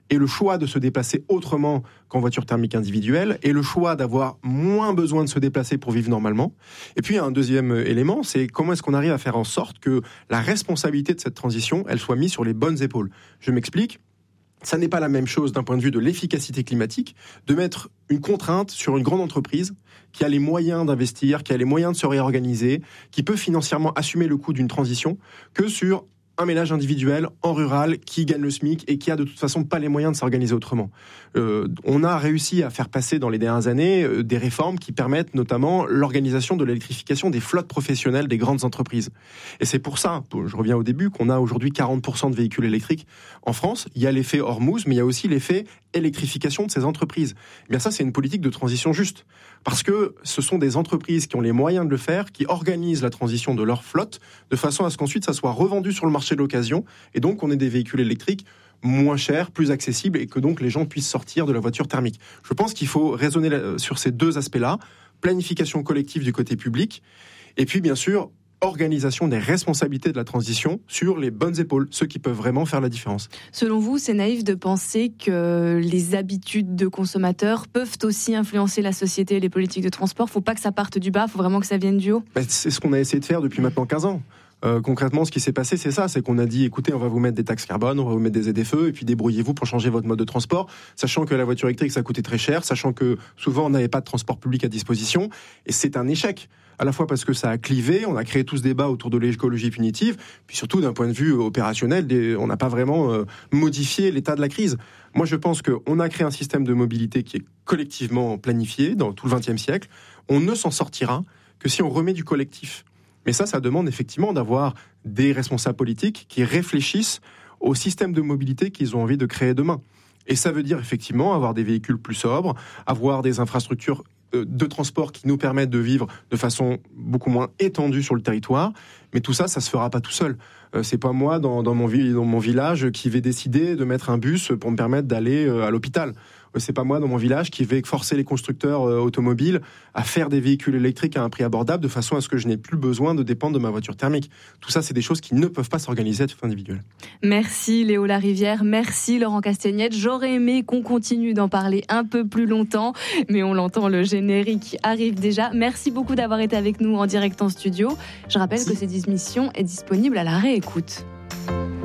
et le choix de se déplacer autrement qu'en voiture thermique individuelle, et le choix d'avoir moins besoin de se déplacer pour vivre normalement. Et puis, il y a un deuxième élément, c'est comment est-ce qu'on arrive à faire en sorte que la responsabilité de cette transition, elle soit mise sur les bonnes épaules. Je m'explique. Ça n'est pas la même chose d'un point de vue de l'efficacité climatique de mettre une contrainte sur une grande entreprise qui a les moyens d'investir, qui a les moyens de se réorganiser, qui peut financièrement assumer le coût d'une transition, que sur un ménage individuel en rural qui gagne le SMIC et qui a de toute façon pas les moyens de s'organiser autrement. Euh, on a réussi à faire passer dans les dernières années euh, des réformes qui permettent notamment l'organisation de l'électrification des flottes professionnelles des grandes entreprises. Et c'est pour ça, je reviens au début, qu'on a aujourd'hui quarante pour cent de véhicules électriques en France. Il y a l'effet Hormuz, mais il y a aussi l'effet électrification de ces entreprises. Eh bien ça, c'est une politique de transition juste. Parce que ce sont des entreprises qui ont les moyens de le faire, qui organisent la transition de leur flotte de façon à ce qu'ensuite ça soit revendu sur le marché de l'occasion, et donc on ait des véhicules électriques moins chers, plus accessibles, et que donc les gens puissent sortir de la voiture thermique. Je pense qu'il faut raisonner sur ces deux aspects-là, planification collective du côté public, et puis bien sûr, organisation des responsabilités de la transition sur les bonnes épaules, ceux qui peuvent vraiment faire la différence. Selon vous, c'est naïf de penser que les habitudes de consommateurs peuvent aussi influencer la société et les politiques de transport. Faut pas que ça parte du bas, faut vraiment que ça vienne du haut. Ben, c'est ce qu'on a essayé de faire depuis maintenant quinze ans. Euh, concrètement, ce qui s'est passé, c'est ça, c'est qu'on a dit, écoutez, on va vous mettre des taxes carbone, on va vous mettre des Z F E, et puis débrouillez-vous pour changer votre mode de transport, sachant que la voiture électrique, ça coûtait très cher, sachant que souvent, on n'avait pas de transport public à disposition, et c'est un échec. À la fois parce que ça a clivé, on a créé tout ce débat autour de l'écologie punitive, puis surtout d'un point de vue opérationnel, on n'a pas vraiment euh, modifié l'état de la crise. Moi, je pense qu'on a créé un système de mobilité qui est collectivement planifié dans tout le vingtième siècle. On ne s'en sortira que si on remet du collectif. Mais ça, ça demande effectivement d'avoir des responsables politiques qui réfléchissent au système de mobilité qu'ils ont envie de créer demain. Et ça veut dire effectivement avoir des véhicules plus sobres, avoir des infrastructures de transport qui nous permettent de vivre de façon beaucoup moins étendue sur le territoire. Mais tout ça, ça se fera pas tout seul. Euh, c'est pas moi, dans, dans, mon, dans mon village, qui vais décider de mettre un bus pour me permettre d'aller euh, à l'hôpital. Euh, c'est pas moi, dans mon village, qui vais forcer les constructeurs euh, automobiles à faire des véhicules électriques à un prix abordable de façon à ce que je n'ai plus besoin de dépendre de ma voiture thermique. Tout ça, c'est des choses qui ne peuvent pas s'organiser à titre individuel. Merci Léo Larivière, merci Laurent Castagnette. J'aurais aimé qu'on continue d'en parler un peu plus longtemps, mais on l'entend, le générique arrive déjà. Merci beaucoup d'avoir été avec nous en direct en studio. Je rappelle merci. Que cette émission est disponible à la réécoute.